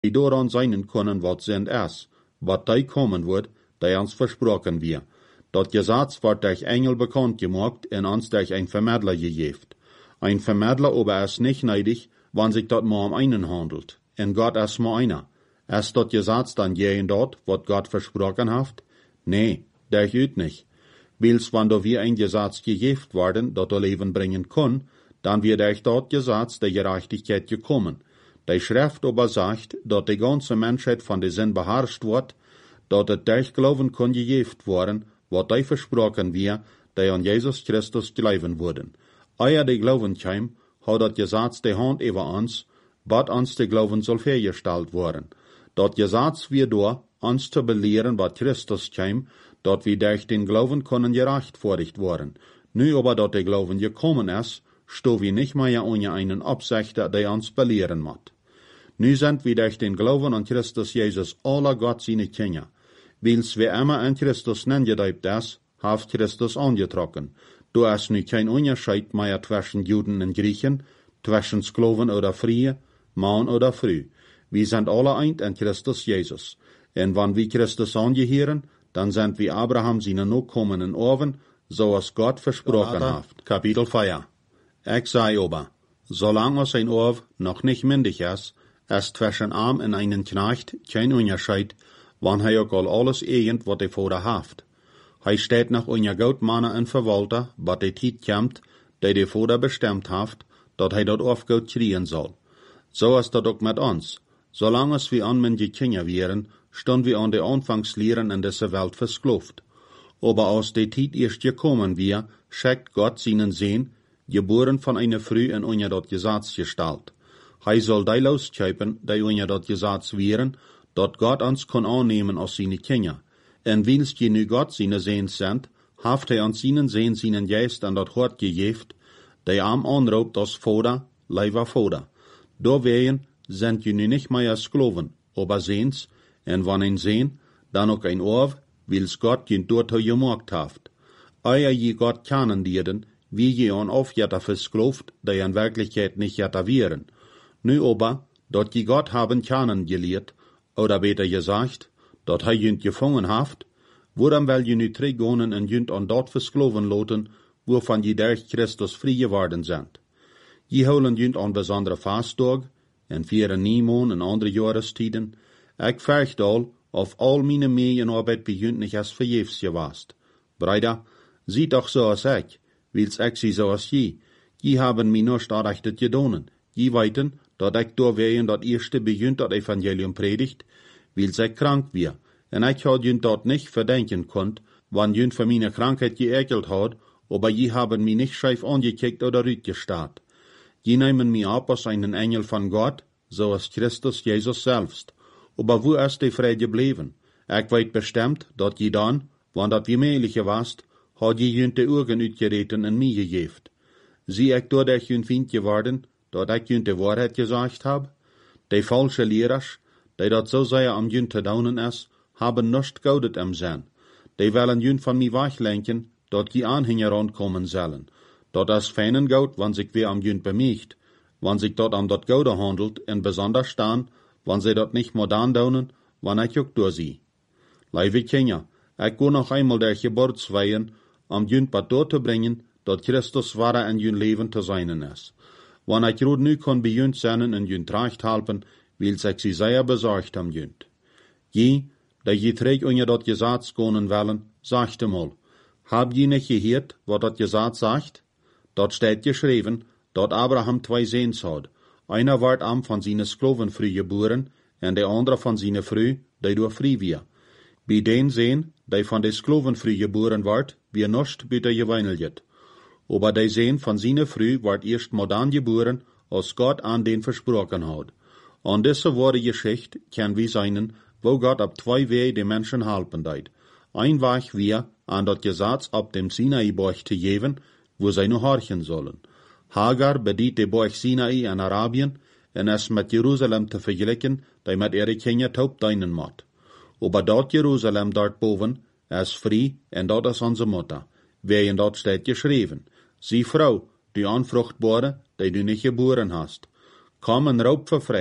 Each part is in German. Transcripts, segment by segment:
die daaraan zijn kunnen wat sind is, wat die komen wordt, die ons versproken wir. Dat Gesetz wordt durch Engel bekannt gemacht en ons durch ein Vermittler gegeven. Ein Vermittler aber ist nicht neidig, wann sich dat mal um einen handelt. En Gott ist mal einer. Ist dat Gesetz dann gehen dort, wat Gott versprochen hat? Nee, durch üt nicht. Wils wann da wir ein Gesetz gegeben worden, dat Leben bringen kann, dann wird durch dort Gesetz der Gerechtigkeit gekommen. Die Schrift aber sagt, dat die ganze Menschheit von der Sinn beherrscht wird, dat het durch Glauben kann gegeben worden, wat die versprochen wir, die an Jesus Christus glauben wurden. Eier die Glauben kam, hat dat Gesetz die Hand über uns, wat uns die Glauben soll hergestellt worden. Dat Gesetz wird da, uns zu belehren, wat Christus kam, dat wir durch den Glauben können gerechtfertigt worden. Nu aber dat der Glauben gekommen ist, sto wir nicht mehr ohne einen Absichter, der uns belehren macht. Nu sind wir durch den Glauben an Christus Jesus aller Gott seine Kinder. Wils wir immer an Christus nengedeupt ist, hat Christus angetrokken. Du ist nu kein Unterschied mehr zwischen Juden und Griechen, zwischen Sklaven oder Frie, Mann oder Frau. Wir sind alle eint in Christus Jesus. En wann wir Christus angehören, dann sind wir Abraham seine nachkommenden Orven, so als Gott versprochen hat. Kapitel 4. Ich sei aber, solange sein Orv noch nicht mündig ist zwischen Arm und einen Knecht kein Unterschied, wann auch alles irgend, wat Vater haft. Steht nach einer Gottmanne und Verwalter, wat die Zeit kommt, der Vater bestimmt haft, dat dat Orv kriegen soll. So ist dat auch mit uns. Solange wir anmündige Kinder wären, stund wir an der Anfangslehren in dieser Welt versklavt. Aber aus der Zeit erst gekommen wir, schickt Gott seinen Sohn, geboren von einer Frau in unter dat Gesetz gestellt. Soll die loskäupen, die unter dat Gesetz wären, dat Gott uns kann annehmen als seine Kinder. En wils je nu Gott seine Sohn sind, haft uns seinen Sohn seinen Geist an dat Hort gegeben, der am anraubt als Vater, leider Vater. Daweien sind je nu nicht mehr Sklaven, aber Sehns, en wann ein Sehn, dann auch ein Orv, wils Gott je dort gemacht haft. Eier je Gott kennen dieden, wie je an aufjetter versklavt, die in Wirklichkeit nicht jetter wären. Nu aber, dort je Gott haben kennengelehrt, oder besser gesagt, dat hij jünt gefangen haft, woran wel je nu teruggaan en jünt an dat versklaven loten, waarvan je durch Christus vrij geworden sind. Je holen jünt an besondere Fastdag, en vieren Niemon en andere Jahrestiden. Ik vergt al, of al meine Medienarbeit bij jünt nicht als verjefs gewast. Breider, zie doch so als ik, wils ik zie so als je. Je haben mir nur starrechtet gedonen. Je weiten, dat ik doorweien dat eerste bij jünt dat Evangelium predigt, wils ik krank wir. En ik had jünt dat nicht verdenken konnt, wann jünt für meine Krankheit geekelt hat, aber je haben mich nicht scheif angekickt oder rütgestarrt. Je nehmen mich ab als einen Engel von Gott, so als Christus Jesus selbst. Aber wo ist die frei geblieben? Ich weet bestimmt, dat je dann, wann dat wie mögliche warst, hat je jünt de Augen uitgereten en mich gegeben. Zie ik doordat jünt Wind geworden, dat ik jünt de Wahrheit gesagt hab? Die falsche Lehrers, die dat so sehr am jünt te daunen is, haben nicht gaudet im Sinn. Die wollen jünt von mir weglenken, dat die Anhänger rankommen sollen. Dat is feinen Gaut, wann sich wer am jünt bemicht, wann sich dort am dat Gaude handelt, en besonders staan, wann sie dat nicht modern daunen, wann ich auch durch sie. Lieve Kinder, ich go noch einmal der Geburtsweihen, am jünt bad dort zu bringen, dat Christus wahre in jünt Leben zu seinen ist. Wann ich rot nu kann bei jünt seinen en jünt recht halpen, will sich sie sehr besorgt am jünt. Je, da je träg unter dat Gesetz gonen wollen, sagte mal, hab je nicht gehört, wat dat Gesetz sagt? Dort steht geschrieben, dat Abraham 2 Sehns hat. Einer ward am von seine Sklaven früh geboren, en der andere von seine Früh, die durch früh wir. Bei den Sehn, die von der Sklaven früh geboren ward, wir nicht bitte geweinelt. Aber der Sehn von seine Früh ward erst modern geboren, als Gott an den versprochen hat. An diese wahre Geschichte kann wir seinen, wo Gott ab 2 Wege die Menschen halten deit. Ein Weg wir, an dat Gesetz ab dem Sinai-Berg zu geben, wo sie nur horchen sollen. Hagar bedient de Berg Sinai in Arabien, en es mit Jerusalem te vergelijken, die met ihre Kinder taub deinen mat. Aber dort Jerusalem dort boven, ist frei, en dat is onze Mutter. Wer dort steht geschrieben. Sie Frau, die Unfruchtbare, die du nicht geboren hast. Komm en raub verfreid,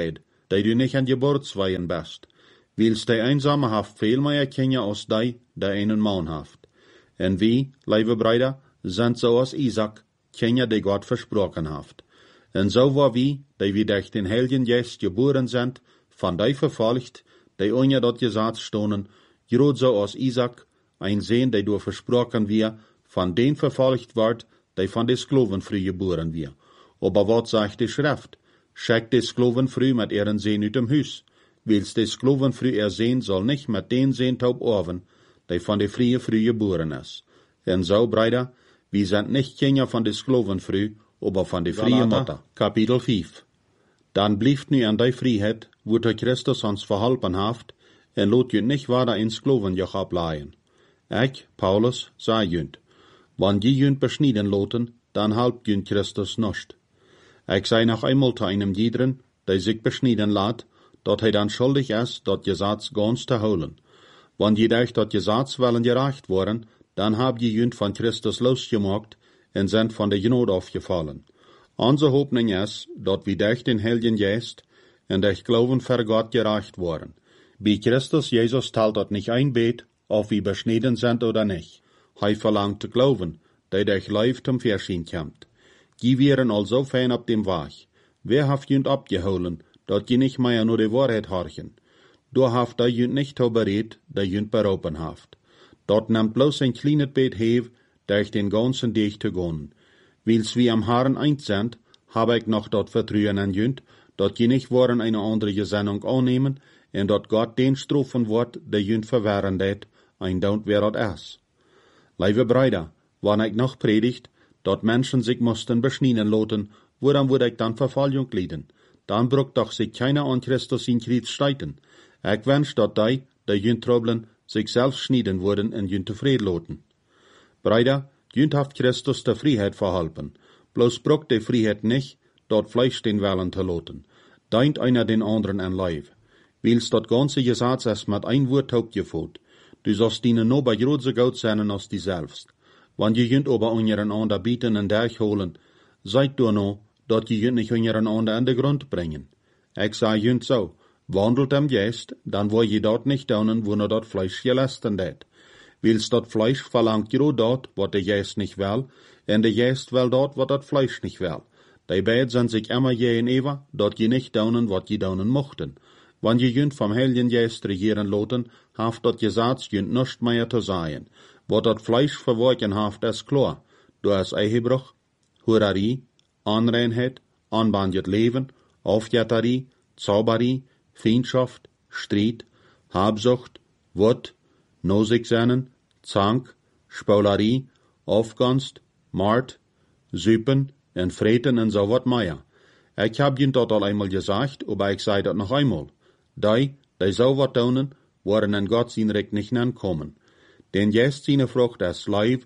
die du nicht an Geburtsweihen bist, wils die Einsame haft veel mehr Kinder als die einen Mann haft. En wie, lieve Brüder, sind so als Isaac, Kinder, die Gott versprochen haft. En so war wie, die wir durch den Heiligen Geist geboren sind, von die verfolgt, die ohne dort gesagt stonden, gerade so als Isaac, ein Sehn, der durch versprochen wir, von den verfolgt wird, die von des Sklaven früh geboren wir. Aber was sagt die Schrift? Schickt des Sklaven früh mit ihren Sehn uit dem Hus, wils des Sklaven früh Sehn soll nicht mit den Sehn taub orven, die von der früh geboren ist. En so, Brüder, wir sind nicht Kinder von des Sklaven früh, aber von der frie Mutter. Kapitel 5. Dann blieft nu an die Freiheit, wo der Christus uns verholpen haft, en lot jünt nicht weiter in Sklavenjoch ableihen. Ich, Paulus, sei jünt, wann die jünt beschnieden loten, dann halbt jünt Christus nicht. Ich sei noch einmal zu einem jederen, der sich beschnieden lat, dort er dann schuldig ist, dort Gesetz ganz zu holen. Wann jedoch dort Gesetz wollen gereicht worden, dann habt die jünt von Christus losgemacht und sind von der Gnade aufgefallen. Unsere Hoffnung ist, dort wir durch den Heiligen Geist und durch Glauben für Gott gereicht worden. Bei Christus Jesus teilt dort nicht ein Bet, ob wir beschnitten sind oder nicht. Er verlangt zu glauben, der durch Leib zum Verschieden kommt. Die wären also fein auf dem Weg. Wer haft jünt abgeholen, dort die nicht mehr nur die Wahrheit horchen. Da haft der jünt nicht bereit, der jünt berauben haft. Dort nimmt bloß ein kleines Bet hev, durch den ganzen Weg zu gehen. Wils wir am Haaren eins sind, habe ich noch dort Vertrauen an jünt, dort die nicht wollen eine andere Gesinnung annehmen, und dort Gott den strafen wird, der jünt verwehren det, ein Daunt wer dort ist. Liebe Brüder, wann ich noch predigt, dort Menschen sich mussten beschnieden loten, woran würde ich dann Verfolgung leiden? Dann brucht doch sich keiner an Christus in Krieg streiten. Ich wünsch dort die, der jünt troblen, sich selbst schnieden wurden und jünt zufrieden loten. Brüder, jünt haft Christus der Freiheit verholpen. Bloß brucht die Freiheit nicht, dort Fleisch den Wellen zu loten. Deint einer den anderen an Leib. Wils dort ganze Gesetz ist mit ein Wort taubgefot. Du sollst ihnen nur bei große Gott sein als die selbst. Wann je jünt aber untereinander bieten und durchholen, seid du no, dort je jünt nicht untereinander an den Grund bringen. Ich sag jünt so, wandelt am Geist, dann wo je dort nicht daunen, wo nur dort Fleisch gelästern det. Wils dort Fleisch verlangt jo dort, wat der Geist nicht will, und der Geist will dort, wat dort Fleisch nicht will. Die beiden sind sich immer je in Eva, dort je nicht daunen, wat je daunen mochten. Wann je jünt vom Heiligen Geist regieren loten, haft dort Gesetz jünt nicht mehr zu sein. Wat dort Fleisch verworken haft, ist klar. Du hast Ehebruch, Hurerei, Anreinheit, anbandet Leben, Aufjäterie, Zauberie, Feindschaft, Streit, Habsucht, Wut, Nosigsennen, Zank, Spaulerie, Aufgunst, Mord, Süpen, en Freten en so wat mehr. Ich hab jünt dort al einmal gesagt, aber ich sei dort noch einmal. Die so wat tun, waren an Gott sein Recht nicht ankommen. Denn jetzt seine Frucht ist Leib,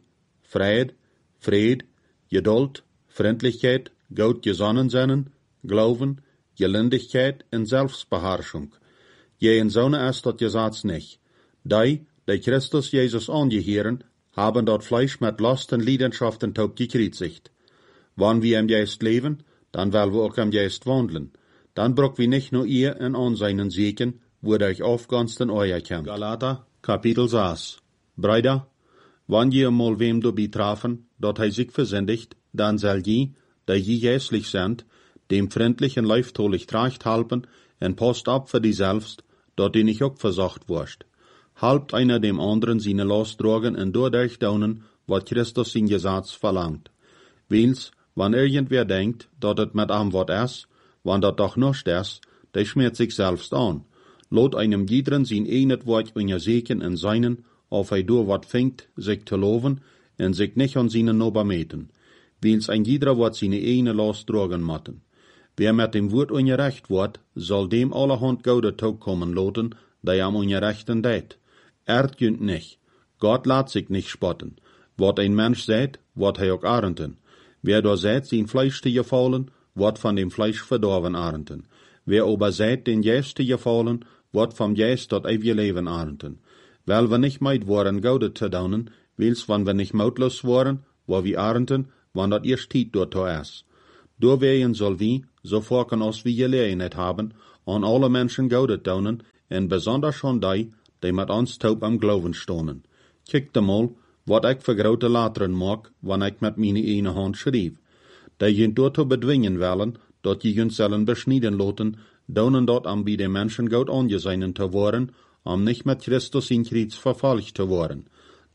Fried, Geduld, Freundlichkeit, gut Gesonnensein, Glauben, Gelindigkeit und Selbstbeherrschung. Je in Sonne ist dort Gesetz nicht. Die Christus Jesus angehören, haben dort Fleisch mit Lust und Leidenschaften taub gekreuzigt. Wann wir im Geist leben, dann wollen wir auch im Geist wandeln. Dann braucht wir nicht nur ihr in Anseinen Segen, wodurch aufganst in euer kommt. Galater, Kapitel 6. Brüder, wann ihr mal wem du betrafen, dort er sich versündigt, dann soll je, da je jässlich sind, dem freundlichen Leiftolich tracht halten, en post ab für die selbst, dort die nicht auch versacht wurscht. Halbt einer dem anderen seine Last tragen und dadurch daunen, wat Christus in Gesetz verlangt. Wils, wann irgendwer denkt, dort et mit am wat ist, wann dort doch nicht ist, der schmiert sich selbst an. Lot einem jederen sein einet Wort unter Segen in seinen, auf er durch wat fingt, sich zu loben, und sich nicht an seinen Nobermeten. Wils ein jeder wat seine eine Last tragen matten. Wer mit dem Wort ungerecht wird, soll dem allerhand Gaude Tag kommen loten, der am Ungerechten deit. Jünt nicht. Gott lässt sich nicht spotten. Wat ein Mensch sät, wird er auch ernten. Wer da sät, sein Fleisch zu gefallen, wird von dem Fleisch verdorben ernten. Wer aber sät, den Geist zu gefallen, wird vom Geist dort ewige Leben ernten. Weil wir nicht meid waren, Gaude zu daunen, wils, wann wir nicht mautlos waren, wo wir ernten, wann dat erst Tiet dort ist. Durchwehen soll wie, so vorken als wir Gelegenheit haben, an alle Menschen Goudet daunen, en besonders an die met ons taub am Glauben stonen. Kijk mal, wat ik voor grote lateren maak, wanneer ik met mijn ene hand schrijf. Die je daartoe bedwingen willen, dat je je zullen besnijden laten, daunen dat am bij de mensen Goud aangezeinen te worden, om niet met Christus in Kreuz vervolgd te worden.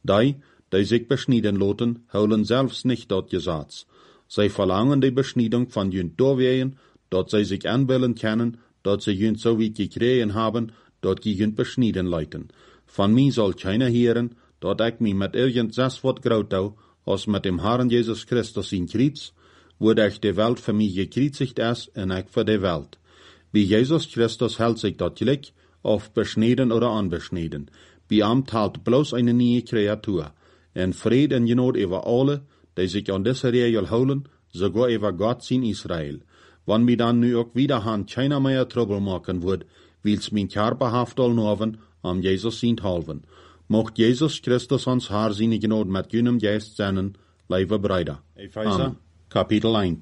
Die zich besnijden laten, houden zelfs niet dat Gesetz. Zij verlangen die besnijding van je doorwegen, dat zij zich aanbellen kunnen, dat ze je zo wie gekregen hebben, dat je je besnijden leiden. Van mij zal keiner heren, dat ik mij met irgendetwas wat groot hou, als met dem Herrn Jesus Christus in Kreuz, wo ich de Welt für mich gekreuzigt is en ik voor de Welt. Bij Jesus Christus hält sich dat gelijk, of besneden oder unbesneden. Bij hem talt bloß eine nieuwe Kreatur. En vrede en genoot over alle, die sich an diese Regel houden, sogar over Gott in Israel. Wann mir dann nu auch wieder keiner mehr Trouble machen wird, wills mein Körper haft all noven, am Jesus sind halven. Mocht Jesus Christus ons Herr seine Genot mit jenem Geist senden, liebe Brüder. Epheser, Kapitel 1.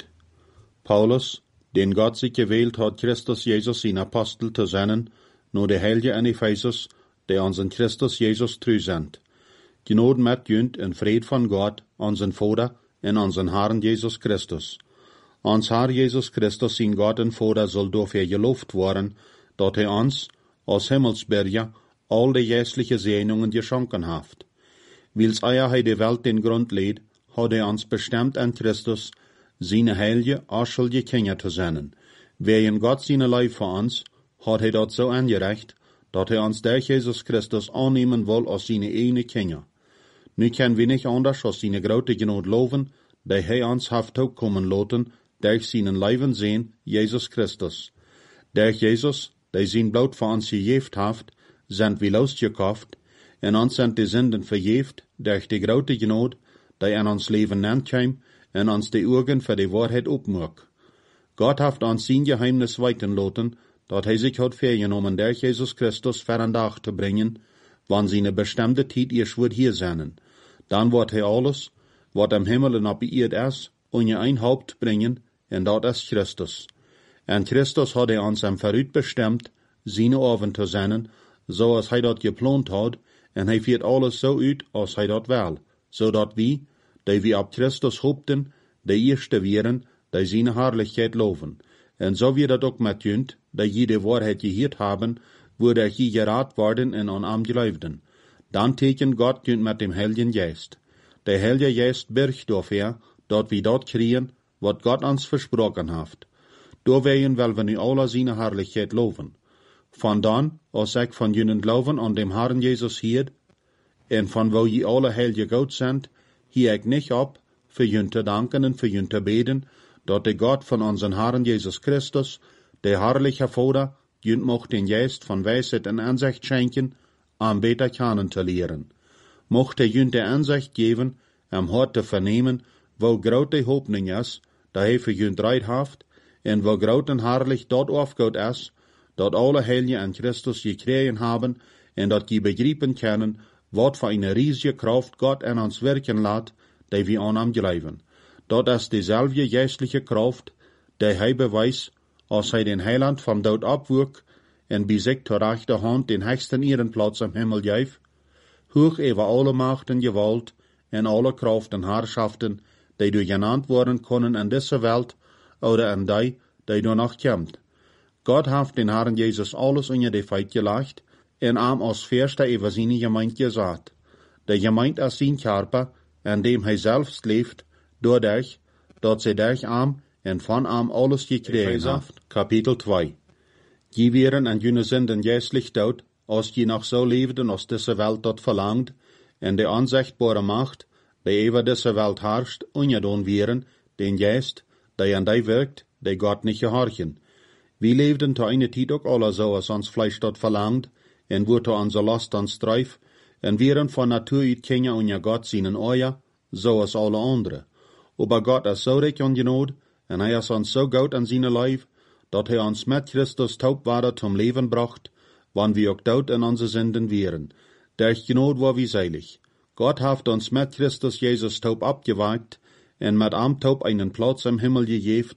Paulus, den Gott sich gewählt hat, Christus Jesus sein Apostel zu senden, nur der Heilige in Ephesus, der unseren Christus Jesus treu sind. Genot mit jünd en Fried von Gott, unseren Vater, en unseren Herrn Jesus Christus. Ons Herr Jesus Christus, sein Gott en Vater, soll dafür gelobt worden, dat uns, als Himmelsbürger, all die geistliche Segnungen geschenken haft. Wils hij de Welt den Grund lädt, hat uns bestimmt an Christus, seine heilige, arschelige Kinder zu senden. Wegen Gott seine Leib für uns, hat dat so angerecht, dat uns durch Jesus Christus annehmen will als seine eigene Kinder. Nu können wir nicht anders als seine grote Genot loven, die uns haft kommen lassen, durch seinen Leiben sehen, Jesus Christus. Durch Jesus, die sein Blut für uns gegeft haft, sind wir losgekauft, en uns sind die Sünden vergeft, durch die grote Genot, die in ons Leben nennt heim, en ons die Augen für die Wahrheit opmaak. Gott haft uns sein Geheimnis weiten lassen, dat sich hat vergenommen, durch Jesus Christus für einen Tag zu bringen, wann seine bestimmte Zeit erst wird hier sein. Dann wird alles, was am Himmel und auf die Erde ist, unter ein Haupt bringen, en dat ist Christus. En Christus hat uns am Verrüt bestimmt, seine Oven zu senden, so als dat geplant hat, en führt alles so uit, als dat will, zodat wir, die wir ab Christus hoopten, die Erste wären, die seine Herrlichkeit loven. En so wird dat ook met jünd, die jede Wahrheit gehört haben, wurde je gerat worden en an am geloofden. Dann teken Gott jünd mit dem Heiligen Geist. Der Heilige Geist birgt dafür, dat wir dort kriegen, wat Gott uns versprochen hat. Doorwegen will wir nu alle seine Herrlichkeit loven. Van dan, als ik van jullie glauben an dem Herrn Jesus hield, en van wo je alle heilige Gott sind, hier ik niet op, für jullie te danken en für jullie te beten, dat de Gott von unseren Herrn Jesus Christus, der herrliche Vater, jullie mocht den Geist von Weisheit en Ansicht schenken, am beter kennen te leren. Mocht jullie de Ansicht geben, am Hort te vernehmen, wo groot de Hoffnung is, dat hij für jullie dreit haft, en wo groot en herrlich dort aufgeht is, dat alle Heiligen an Christus gekregen haben, en dat die begreifen können, wat für eine riesige Kraft Gott an uns wirken lässt, die wir an ihm glauben. Dat ist dieselbe geistliche Kraft, die hij beweist, als hij den Heiland vom Tod abwürg, en bei sich zur rechten Hand den höchsten Ehrenplatz am Himmel gäf, hoch über alle Macht und Gewalt, en alle Kraft und Herrschaften, die du genannt worden können in dieser Welt, oder in die danach kommt. Gott hat den Herrn Jesus alles unter die Feit gelegt, en ihm als Fürster über seine Gemeinde gesagt. Der Gemeinde ist sein Körper, in dem hij selbst lebt, dadurch, dat sie durch ihm en von ihm alles gekriegt hat. Kapitel 2. Die wären an jene Sünden geistlich tot, als die noch so lebten, als diese Welt dort verlangt, en die unsichtbare Macht, die über diese Welt herrscht, ungedon wären, den Geist, der an die wirkt, die Gott nicht gehorchen. Wir lebten zu einer Zeit auch alle so, als uns Fleisch dort verlangt, en wurde unser Last und Streif, en wären von Natur uit Kinder unter Gott seinen Euer, so als alle andere. Aber Gott ist so reich und Genot, en hij ist uns so gut an seine Leib, dat hij uns mit Christus taub war zum Leben bracht, wann wir auch dort in unsere Sünden wären. Durch Genot war wir seilig. Gott hat uns mit Christus Jesus taub abgewagt, en mit ihm taub einen Platz im Himmel gegeben,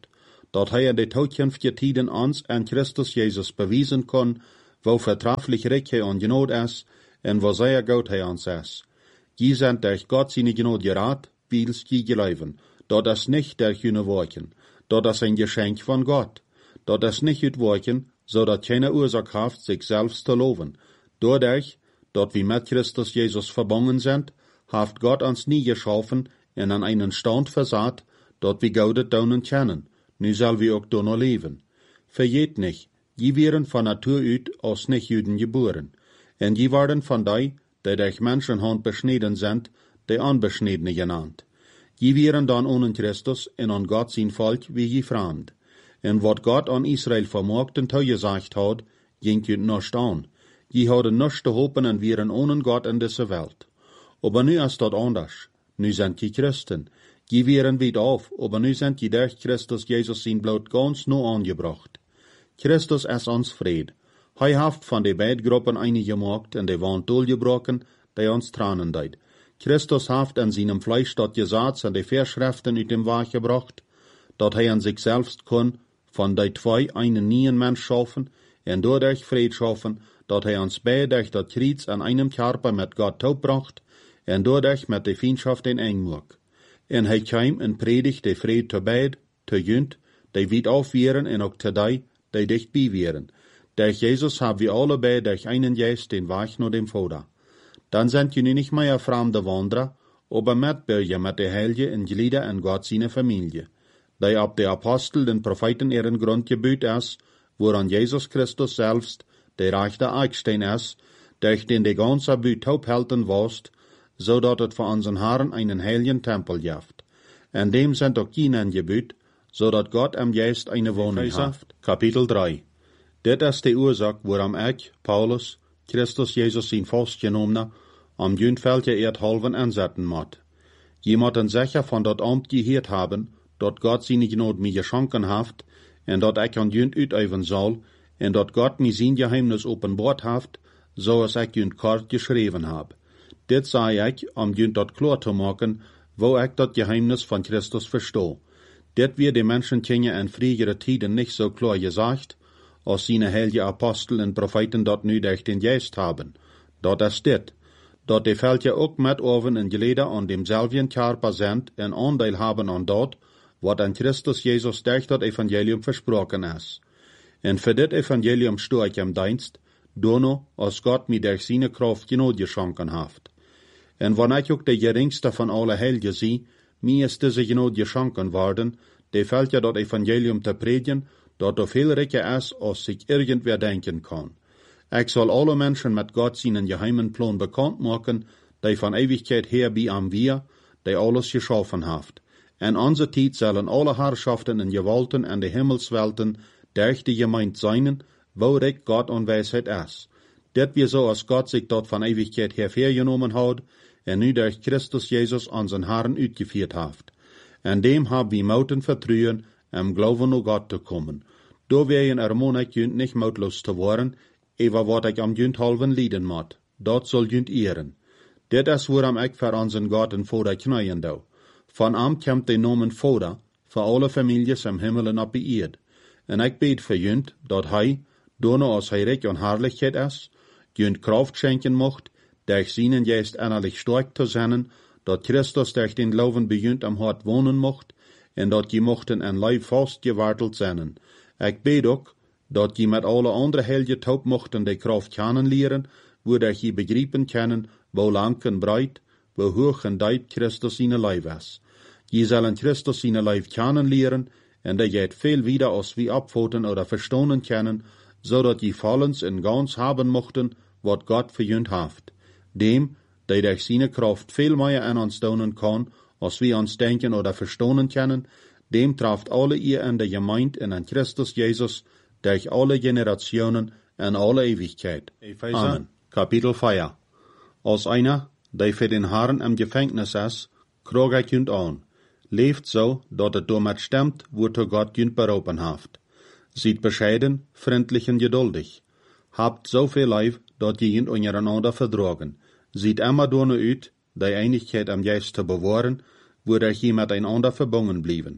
dat hij in de toekomstige tijden ons en Christus Jezus bewijzen kon, wo vertrefflich rijk hij aan genood is, en wo zeer goed hij ons is. Je zijn durch Gott seine Gnade raad, wils je geloven. Dat is nicht durch jene Worken. Dat is ein Geschenk von Gott. Dat is nicht uit Worken, zodat keine Ursache haft, sich selbst zu loven. Dadurch, dat wir mit Christus Jesus verbunden sind, haft Gott uns nie geschaffen en an einen Stand versaat, dat wir Gaudet daunen kennen. Nu zal wir auch donno leven. Vergeet nicht, je wären von Natur uit als nicht-Juden geboren. En je werden von die durch Menschenhand beschneden sind, die Unbeschnedene genannt. Je wären dann ohne Christus en an Gott sein Volk wie je fremd. En wat Gott an Israel vermocht en toegesagt hat, ging je nicht an. Je hadden nichts te hopen en wären ohne Gott in deze Welt. Aber nu ist dat anders. Nu sind je Christen. Je wären weit auf, aber nu sind je durch Christus Jesus sein Blut ganz no angebracht. Christus ist uns Fried. Hij haft von de beiden Gruppen eine gemacht en de Wand durchgebrochen, die uns Tranen deed. Christus haft an seinem Fleisch dat Gesetz en de Verschriften uit dem Weg gebracht, dat hij an sich selbst kon von de zwei einen neuen Mensch schaffen en dadurch Fried schaffen, dat hij ons beide durch dat Kreuz an einem Körper mit Gott taubbracht en dadurch mit de Feindschaft in eng macht. En hij kwam en predigt de Fried te beid, te junt, die weit auf wären en ook te die dicht bij wären. Durch Jesus haben wir alle beide durch einen Geist den Weg nach dem Vater. Dann sind je nu nicht mehr fremde Wanderer, aber Mitbürger mit der Heilige in Glieder in Gott seine Familie, die ab der Apostel den Propheten ihren Grundgebüt ist, woran Jesus Christus selbst der rechte Eckstein ist, durch den die ganze Büt taubhalten warst, so dat es für unseren Herrn einen heiligen Tempel gibt. In dem sind auch jenen gebüt, so dat Gott am Geist eine Wohnung hat. Kapitel 3. Dit is de oorzaak waarom ik, Paulus, Christus Jezus zijn vastgenomen, am Jündveldje halven inzetten moet. Je moet een zeker van dat ambt geheerd hebben, dat God zijn genade mij geschonken heeft, en dat ik aan Jünd uitoefenen zal, en dat God mij zijn geheimnis openbaard heeft, zoals ik Jünd kort geschreven heb. Dit zei ik, om Jünd dat klaar te maken, wo ik dat geheimnis van Christus verstehe. Dit weer de mensen kennen in frühere tijden niet zo klar gezegd, als seine heilige Apostel en Propheten dat nu durch den Geist haben. Dat is dit, dat de Völker ook met oven en geleden aan demselben Körper sind en aandeel haben aan dat, wat an Christus Jesus durch dat Evangelium versprochen is. En für dit Evangelium stoe ik im Dienst, dono, als Gott mir durch seine Kraft Gnade geschenken haft. En wann ich ook de geringste van alle Heiligen zie, mir ist diese Gnade geschenken worden, de Völker dat Evangelium te predigen, dat er veel rijker is als zich irgendwer denken kan. Ik zal alle mensen met God zijn geheimen plan bekend maken, die van Ewigkeit her bij am wir, die alles geschaffen heeft. En onze tijd zullen alle Herrschaften en Gewalten en de Himmelswelten durch die Gemeinde zijn, wo recht Gott und Weisheit is. Dit weer zo als God zich dat van Ewigkeit her vergenomen had, en nu durch Christus Jesus unseren Herrn uitgeführt heeft. En dem haben wir mouten vertrauen, Glauben an Gott zu kommen. Da wären ermahn ich Jünd nicht mutlos zu worden, über wat ich am Jünd halven lieden moet. Dat soll Jünd ehren. Dit is waarom ich für unseren Gott en Vater knien dou. Von am kommt der Namen Vater, für alle Families im Himmel und auf der Erde. En ich bete für Jünd, dat hij, dono als hij reich und Herrlichkeit is, Jünd Kraft schenken mocht, durch seinen Geist innerlich stark zu sein, dat Christus durch den Glauben bei Jünd am Hart wohnen mocht, en dat je mochten en Leib fast gewartelt zijn. Ik bid ook, dat je met alle andere Heiligen taub mochten de Kraft kennenleren, wodurch je begrijpen können, wo lang en breit, wo hoch en diep Christus seine Leib is. Je zullen Christus seine Leib kennenleren, en dat je het veel wieder als wie abfoten oder verstonen können, zodat je vollends en ganz haben mochten, wat Gott für Jünd haft. Dem, der durch seine Kraft viel mehr an uns tun kann, als wir uns denken oder verstonen können, dem trafft alle ihr in der Gemeinde und an Christus Jesus durch alle Generationen und alle Ewigkeit. Amen. Kapitel 4. Als einer, der für den Herrn im Gefängnis ist, krog ich Jünd an. Leeft so, dat het damit stemmt, wozu Gott Jünd berufen haft. Seid bescheiden, freundlich und geduldig. Habt so viel Leib, dat je Jünd untereinander verdragen. Seid immer donne uit, die Einigkeit am Geist zu bewahren, wodurch je miteinander verbunden blieben.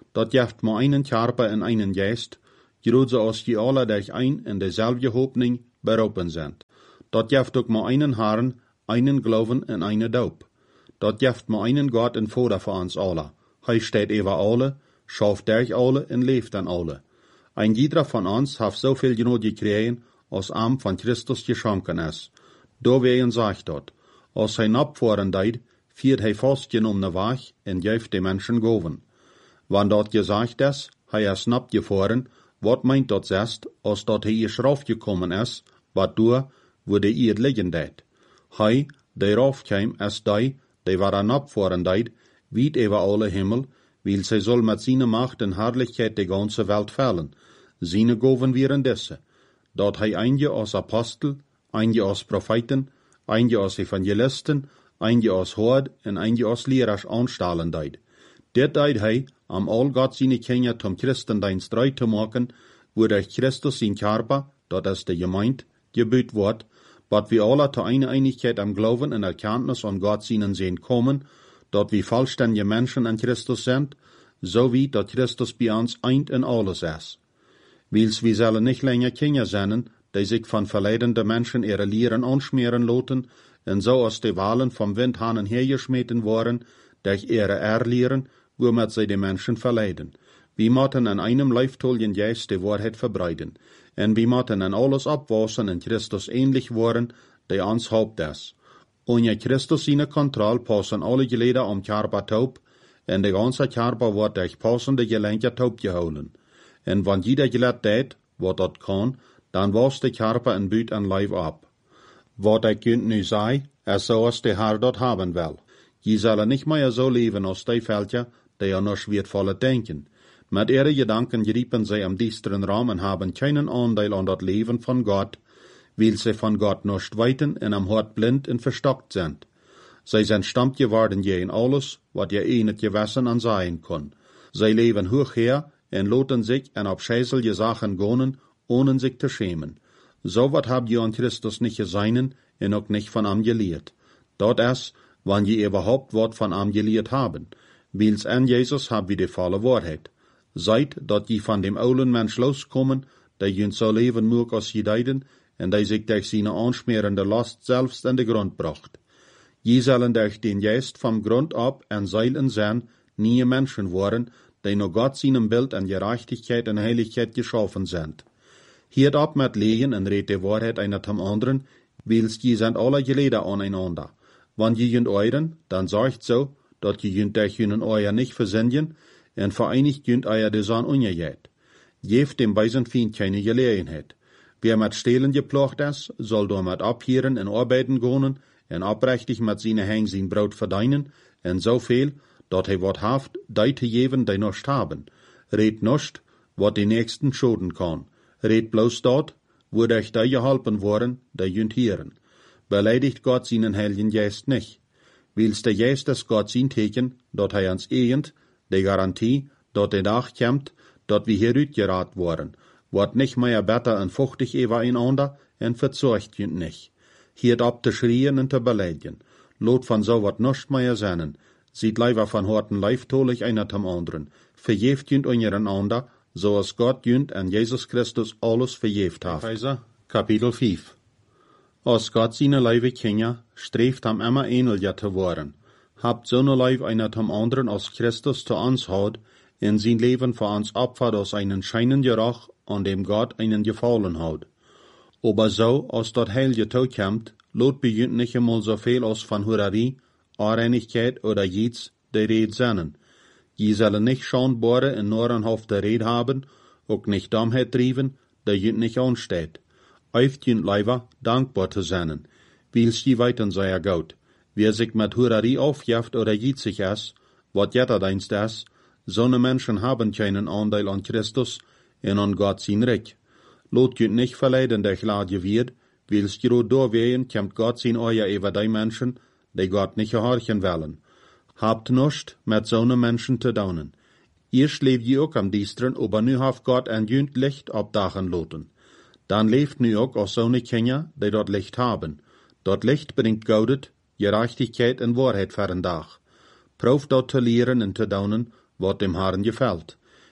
dat jeft maar einen Körper en einen Geest, groot zoals je alle durch ein in dezelfde hoopning beroepen zijn. Dat jeft ook maar einen Herrn, einen Glauben en eine Doop. Dat jeft maar einen Gott en Vader voor ons alle. Hij steht over alle, schafft durch alle en leeft an alle. Ein jeder von uns hat so viel Genot gekregen, als Arm von Christus geschenken ist. Doorwegen sagt dort, als hij napvoeren deed, viert hij vastgenommene Weg en geeft de mensen goven. Wann dort gesagt ist, hij is napgevoeren, wat meint dort zest, als dat hij is raufgekommen ist, wat door, wo de iet liggen deed. Hij, die raufkeim, is die waar napvoeren deed, wiet over alle Himmel, weil zij soll met zijn Macht en Herrlichkeit de ganze Welt fällen. Seine goven wieren desse, dat hij einige als Apostel, einige als Propheten, einige als Evangelisten, einige als Hord en einige als Lehrers aanstellen deed. Dit deed hij, am al Gott seine Kinder zum Christendienst reit te maken, wo durch Christus sein Körper, dat is de Gemeinde, gebüht wordt, wat wir alle zu einer Einigkeit am Glauben und Erkenntnis an Gott seinen Sehen kommen, dat wir vollständige Menschen an Christus sind, so wie dat Christus bei uns eint in alles ist. Wils wir sollen nicht länger Kinder sein, die sich von verleidenden Menschen ihre Lehren anschmieren lassen, und so aus die Wahlen vom Windhahnen hergeschmeten worden, durch ihre Erlehren, womit sie die Menschen verleiden. Wir müssen in einem leiftollen Geist die Wahrheit verbreiten, und wir müssen in alles abwaschen und Christus ähnlich worden, der uns Haupt ist. Ohne Christus seine Kontrolle passen alle Glieder am Körper taub, und der ganze Körper wird durch passende Gelenke taub gehouden. Und wenn jeder Glied tät, wat dat kann, dann was der Körper in Büt an Leib ab. Wat ich kunt nu sei, so als der Herr dort haben will. Je sollen nicht mehr so leben als die Völker, die ja noch schwervolle denken. Mit ihren Gedanken geriepen sie am düsteren Raum und haben keinen Anteil an das Leben von Gott, weil sie von Gott nicht weiten und am Hort blind und verstockt sind. Sie sind stammt geworden je in alles, was je eh nicht gewissen an sein kann. Sie leben hoch her und loten sich an abscheuliche Sachen gehen, ohne sich zu schämen. So wat habt ihr an Christus nicht gesehen und auch nicht von ihm gelehrt. Dort ist, wann je überhaupt Wort von ihm gelehrt haben. Weils an Jesus habt ihr die volle Wahrheit. Seid, dat je von dem oulen Mensch loskommen, der jünt so leben mög als je deiden, und der sich durch seine anschmerende Last selbst an den Grund bracht. Je sollen durch den Geist vom Grund ab en Seilen sein, nie Menschen worden, die nur Gott seinem Bild an Gerechtigkeit und Heiligkeit geschaffen sind. Hiert ab mit Lehen und red die Wahrheit einer zum anderen, weils je sind alle Glieder aneinander. Wann je jünt euren, dann sagt so, dat je jünt durch jünen euer nicht versenden, en vereinigt jünt euer Desan ungejet. Geeft dem weisen Feind keine Gelegenheit. Wer mit Stehlen geplocht ist, soll damit abhieren en arbeiten gehen, en abrechtig mit seine Heng sein Brot verdienen, en so viel, dat hij wat haft, die te geven, die nicht haben. Red nicht, wat die Nächsten schoden kann. Red bloß dort, wo durch die geholpen worden, die jünt hieren. Beleidigt Gott seinen Heiligen Geist nicht. Weils der Geist ist Gott sein Teken, dat hij uns ehend, die Garantie, dat der Tag kommt, dat wir hier uitgeraten worden, wordt nicht mehr besser en fuchtig übereinander en verzorgt jünt nicht. Hiert ab te schrien en te beleidigen. Lot van so wat nicht mehr seinen. Sieht leider von Horten leiftolig einer zum anderen. Verjeft jünt untereinander, so als Gott jünt an Jesus Christus alles verjeft hat. Epheser, Kapitel 5. Als Gott seine Leibe Kinder, streeft ham immer ähnlicher zu worden. Habt so ne Leib einer zum anderen als Christus zu uns hat, in sein Leben für uns opfert aus einen scheinen Geruch, an dem Gott einen gefallen hat. Aber so, als dort Heilige Tod kommt, lot begünt nicht einmal so viel als von Hurerie, Unreinigkeit oder Jids, die Red sennen. Je sollen nicht schonbare in Norenhafte Red haben, auch nicht Dummheit trieben, der jünt nicht ansteht. Öft jünt leiber dankbar zu sennen, weils die weiten sei gut. Wer sich mit Hurerie aufjaft oder jitzig ist, wat jetterdienst ist, so ne Menschen haben keinen Anteil an Christus und an Gott sein Recht. Lot jünt nicht verleiden durch Lade wird, weils jero durchwehen, kommt Gott sein Euer über die Menschen, die Gott nicht gehorchen wollen. Habt nicht mit so ne Menschen zu daunen. Erst lebt je auch am Diestren, aber nu haft Gott ein jünt Licht abdachen loten. Dann lebt nu auch aus so ne Kinder, die dort Licht haben. Dort Licht bringt Gaudet, Gerechtigkeit und Wahrheit für den Tag. Prof dort zu lehren und zu daunen, wat dem Herrn gefällt.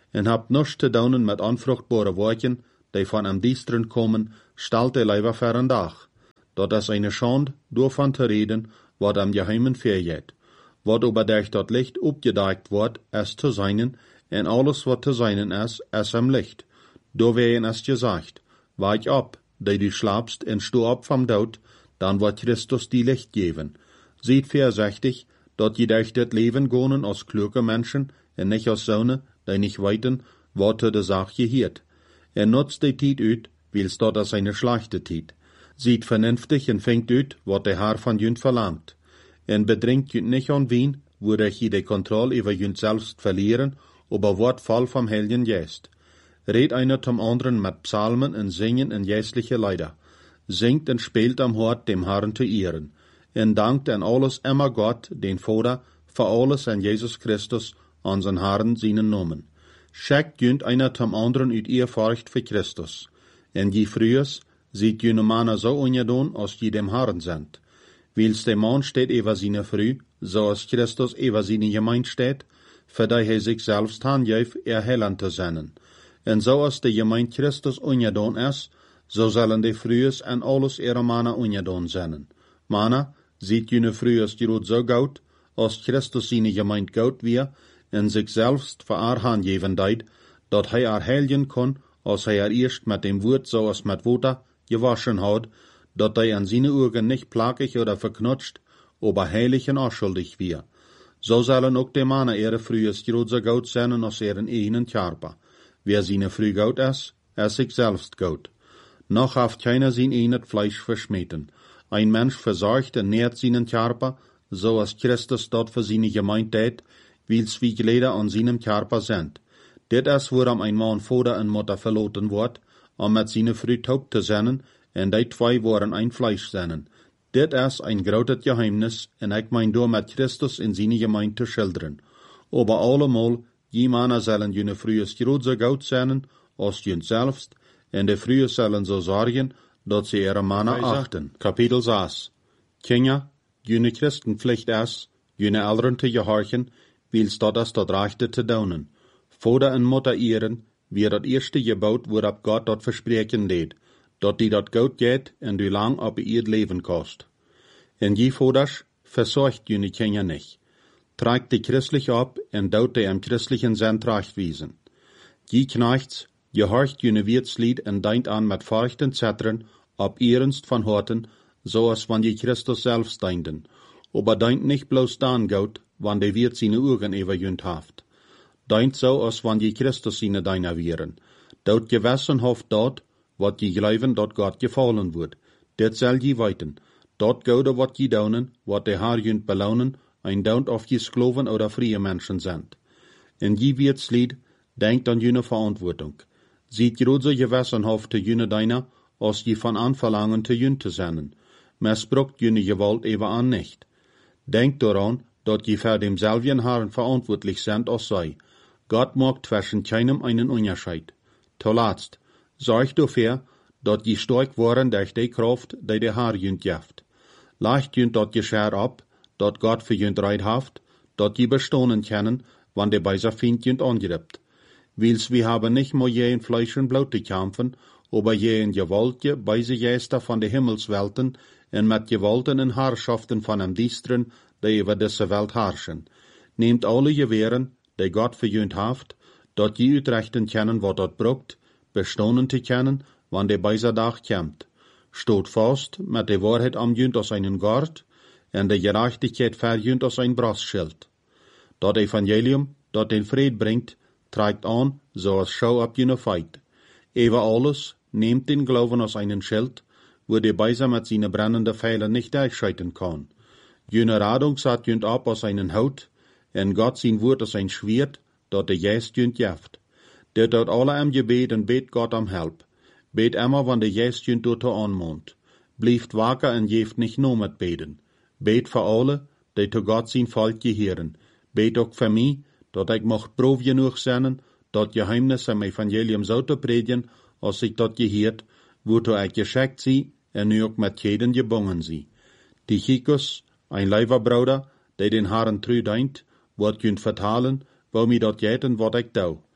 en habt nichts te doen met onvruchtbare woorden, die van am Diesteren komen, stelt de lieber für een dag. Dat is eine Schande, daarvan te reden, wat am Geheimen vergeht. Wat aber durch dat Licht opgedeckt wordt, es te zijnen, en alles wat te zijnen is am Licht. Door werden es gesagt, wach op, die du schlafst, en stu op vom Dood, dan wird Christus die Licht geben. Seht vorsichtig, dat je durch das Leben gonen als kluge Menschen, en nicht als Söhne, die nicht weiten, wat de Sache gehiert. Nutzt die Tijd uit, wils dat is eine schlechte Tijd. Seht vernünftig en fängt uit, wat de Herr von jünt verlangt. En bedringt jünt nicht an Wien, wodurch je de Kontrolle über jünt selbst verlieren, aber wat voll vom Heiligen Geist. Red einer zum anderen mit Psalmen en Singen en geistliche Lieder. Singt en spielt am Hort dem Herrn zu ehren. En dankt en alles immer Gott, den Vater, für alles en Jesus Christus, unseren Herrn, seinen Namen. Schickt jünt einer zum anderen uit Ehrfurcht für Christus. En je frühers, sieht jene Männer so ungedon, als je dem Herrn sind. Wils der Mann steht über seine Früh, so als Christus über seine Gemeinde steht, für die sich selbst handgeeft, erhellen zu sein. En so als die Gemeinde Christus ungedon ist, so sollen die frühers en alles ihre Männer ungedon sein. Männer, sieht jene frühers gerut so gut, als Christus seine Gemeinde gut wir, en sich selbst für handgeven deed, dat hij erheiligen kon, als hij erst mit dem Wort so als mit Water gewaschen hat, dat hij an seine Augen nicht plagig oder verknutscht, aber heilig en unschuldig wir. So sollen auch die Männer ihre frühers gerut so gut sein als ihren eigenen Körper. Wer seine früh gut ist sich selbst gut. Noch haft keiner sein eigenes Fleisch verschmähten. Ein Mensch versorgt und nährt seinen Körper, so als Christus dort für seine Gemeinde tät, wils wie Glieder an seinem Körper sind. Dit is waarom ein Mann Vater en Mutter verloten wordt, mit seine Früh taub zu sein, en die zwei waren ein Fleisch sein. Dit is ein großes Geheimnis, en ich mein door mit Christus in seine Gemeinde zu schildern. Aber allemal, die Männer sollen jene frühes groot so gut sein, als jünt selbst, en de frühe sollen so sorgen, dat sie ihre Männer achten. Kapitel 6. Kinder, jene Christenpflicht ist, jene Eltern zu gehorchen, wils dat is dat rechte te doen. Vater en Mutter ehren, wie dat erste Gebot, waarop Gott dat verspreken deed, dat die dat goed geht en du lang op ihr Leben kost. En je vaders, versorgt jene Kinder nicht. Tragt die christlich ab en dout die im christlichen Sinn trachtwiesen. Je knechts, gehorcht jene Wirtslied en deint an mit Furcht und Zittern, ob ernst von Horten, so als wann je Christus selbst deinden. Aber deint nicht bloß dann gut, wann der Wirt seine Augen überjünt haft. Deint so, als wann je Christus seine Deiner wären. Dort gewissen hofft dort, wat je glauben, dat Gott gefallen wird. Dit soll je weiten. Dort gode wat je daunen, wat der Herr jünt belohnen, ein daunt auf je Skloven oder frie Menschen sind. In je Wirtslied, denkt an jene Verantwortung. Sieht grod so gewissen hofft te jene Deiner, als je von anverlangen te jünt te sein. Missbraucht jene Gewalt eben an nicht. Denkt daran, dat je für demselben Herrn verantwortlich sind als sei. Gott macht zwischen keinem einen Unterschied. Zuletzt, sorgt dafür, dat je stark worden durch die Kraft, die der Herr jünt jaft. Leicht jünt dat Geschär ab, dat Gott für jünt reit haft, dat je bestohnen können, wann der beiser Feind jünt angreift. Wils wir haben nicht mehr je in Fleisch und Blut zu kämpfen, aber je in Gewaltje beise Geister von der Himmelswelten en mit Gewalten en Herrschaften von am Diesteren, die über diese Welt herrschen. Nehmt alle Gewehren, die Gott verjünt haft, dat je uitrechten kennen, wat dat brucht, bestohnen te kennen, wann der beiser Dag kämmt. Stoot vast, mit der Wahrheit amjünt aus einen Gord, en der Gerechtigkeit verjünt aus ein Brastschild. Dat Evangelium, dat den Fried bringt, trägt an, so als Schau ab jene Feit. Ewe alles, nehmt den Glauben aus einen Schild, wo der Beiser mit seinen brennenden Pfeilen nicht durchscheiten kann. Jene Radung satt jünt ab aus einen Haut, en Gott sein Wort aus ein Schwert, dat der Geist jünt jaft. Der dort alle am Gebet en bet Gott am Help. Bet immer, wann der Geist jünt dort anmond. Blieft wacker en jeft nicht nur mit beten. Bet für alle, die zu Gott sein Volk gehören. Bet auch für mich, dat ich mocht prof genug sein, dat Geheimnis am Evangelium so zu predigen, als ich dat gehört, wozu ich geschickt sie, en nu auch mit jeden gebungen sie. Tychicus, ein Leiberbruder, der den Herrn treu deint, wird jünt vertalen, wo mi dat jäten, wat ich dau.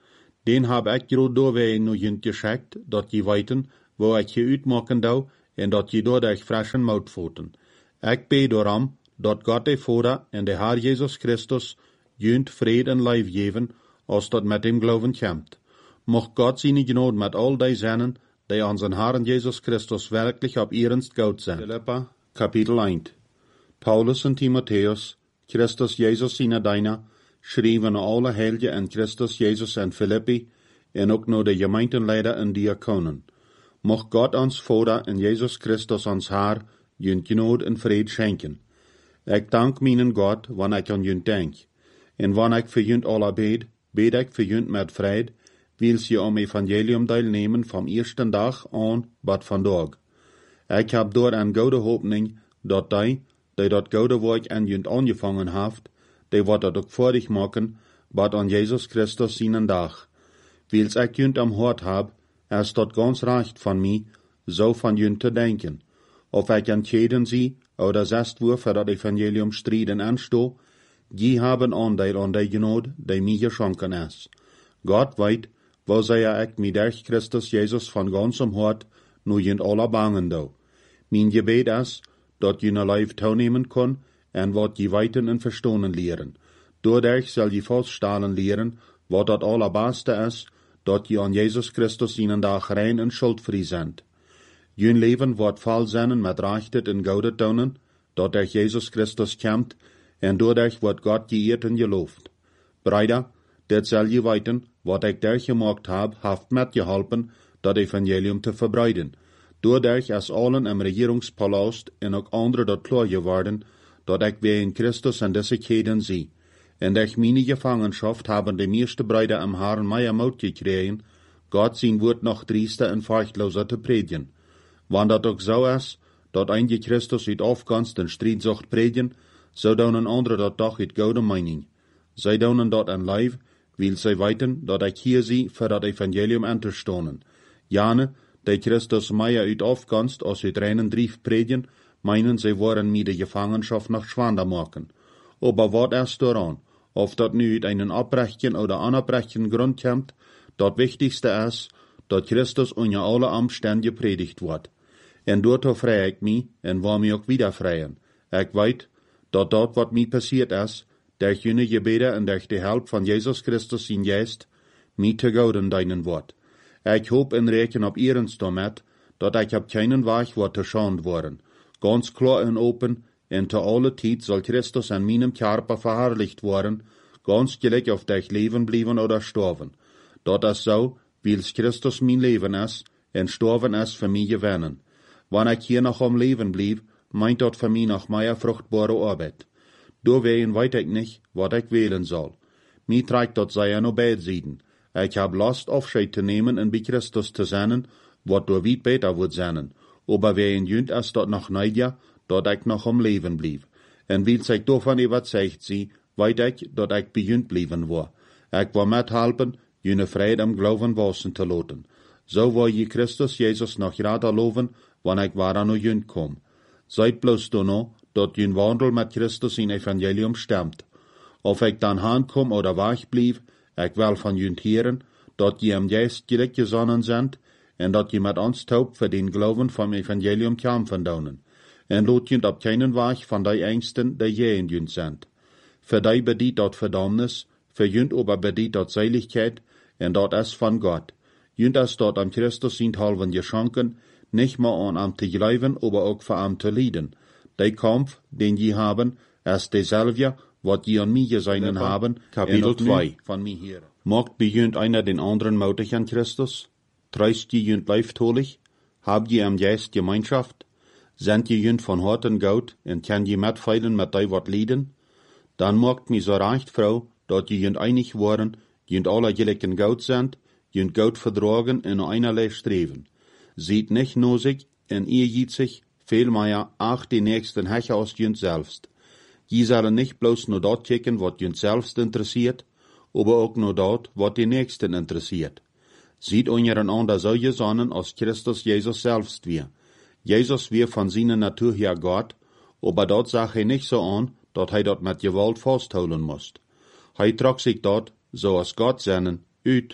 Den heb ik groot doorwee nu junt geschickt, dat je weten, wo ik je uitmaken dou, en dat je door de frischen moutvoeten. Ik bid daarom, dat God de Vader en de Heer Jezus Christus junt vrede en lijf geven, als dat met hem geloven komt. Mocht God zijn genade met al die zinnen, die aan zijn Herrn Jezus Christus werkelijk op ernst goud zijn. Philippa, kapitel 1. Paulus en Timotheus, Christus Jezus zijn Diener, schreven aan alle heiligen en Christus Jezus en Philippi, en ook naar de gemeenteleider en diakonen. Mocht God ons Vader en Jezus Christus ons Heer, junt genade en vrede schenken. Ik dank mijn God, wanneer ik aan junt denk. En wanneer ik voor junt alle bid ik voor junt met vrede, wils je om evangelium deelnemen van eerste dag aan tot vandaag. Ik heb door een goede hoopning, dat die dat goede werk aan junt aangevangen heeft, die wat dat ook voordig maken, wat aan Jezus Christus zijn dag. Wils ik junt am hart heb, is dat ganz recht van mij, zo van junt te denken. Of ik entscheiden zie, oder zest voor dat evangelium strijden aansto, die hebben aandeel aan die genade, die mij geschonken is. God weet, wo zei ik mij durch Christus Jezus van ganzem hart, nu junt alle bangen dou. Mijn gebed is, dat je een lijf toenemen kon, en wat je weten en verstonen leren. Doordat zal je vaststellen leren, wat dat allerbeste is, dat je aan Jezus Christus in een dag rein en schuldvrij bent. Je leven wordt vol zijn met rechten en gouden tonen, dat er Jezus Christus komt, en doordat wordt God geëerd en geloofd. Brüder, dit zal je weten, wat ik durchgemaakt heb, heeft met geholpen, dat evangelium te verbreiden. Doordat als allen im Regierungspalast en ook anderen dat klar geworden, dat ik weer in Christus en dessigheden zie. En durch meine Gefangenschaft haben die meeste Brüder am Herrn mehr Mut gekregen, Gott sein Wort noch driester en furchtloser te predigen. Wann dat ook zo is, dat eindige Christus uit afganst en strijd zocht predigen, zo doen een andere dat toch uit goede mening. Zij doen dat een lijf, wil zij weten dat ik hier zie voor dat evangelium aan te stonen. Jane, die Christus meer uit afganst als uit reinen drief predigen, meinen zij worden mij de Gefangenschaft noch schwander maken. Aber wat is daran? Of dat nu uit einen abbrechen oder anerbrechen Grund kommt, dat wichtigste is, dat Christus onder alle Umstände gepredigt wordt. En daartoe vrij ik mij, en wil mij ook wieder vrijen. Ik weet, dat dat wat mij passiert is, durch jene gebeden en durch de help van Jezus Christus zijn geest, mij te gouden dienen wordt. Ik hoop en reken op ernst damit, dat ik op keinen weg wordt te schand worden. Ganz klar en open, en te alle tijd zal Christus in meinem Körper verherrlicht worden, ganz gelijk of ich leven blijven oder sterven. Dat is zo, wils Christus mijn leven is, en sterven is voor mij gewinnen. Wanneer ik hier nog om leven blijf, meint dat voor mij nog meer vruchtbare arbeid. Doorwegen weet ik niet, wat ik wählen zal. Mij trekt dat zij aan beide zijden. Ik heb last afscheid te nemen en bij Christus te zijn, wat door weit beter wordt zijn. Aber wegen junt is dat nog niet, dat ik nog om leven blijf. En wils ik daarvan überzeugt zie, weet ik dat ik bij junt blijven wil. Ik wil methelpen, jene vrede am Glauben wassen te laten. Zo wil je Christus Jezus nog graag loven, wanneer ik waar aan junt kom. Zijt bloos nou, dat jun wandel met Christus in evangelium stemt. Of ik dan aankom oder weg blijf, ik wil van junt heren, dat je am geest gelijk gezonnen zijn, en dat je met ons taub voor den Glauben vom evangelium kämpfen daunen. En laat junt op keinen weg van die Ängsten, die je in junt zijn. Für die bedient dat Verdammnis, für junt aber bedient dat Seiligkeit, en dat is van God. Junt is dat am Christus sind halven geschenken, nicht mehr an am te glauben, aber auch für am te lieden. Der Kampf, den je haben, ist derselbe, wat je an mir gesehen haben, Kapitel 2 von mir hier. Macht bei junt einer den anderen mutig an Christus? Treust je junt leiftolig? Habt je am Geist Gemeinschaft? Sind je junt von harten Gaut, en kann je mitfeilen mit die wat lieden? Dann macht mi so recht, Frau, dat je junt einig worden, junt alle gelijken Gaut sind, junt Gaut verdragen en einerlei streven. Sieht nicht nur sich, en ihr jiet sich, vielmehr auch die nächsten Hecher aus junt selbst. Je sollen nicht bloß nur dort kicken, wat junt selbst interessiert, aber auch nur dort, wat die Nächsten interessiert. Sieht untereinander so gesonnen, als Christus Jesus selbst wir. Jesus wir von seiner Natur her Gott, aber dort sag er nicht so an, dat hij dat met Gewalt vasthouden moest. Hij trok sich dort, so als Gott seinen, uit,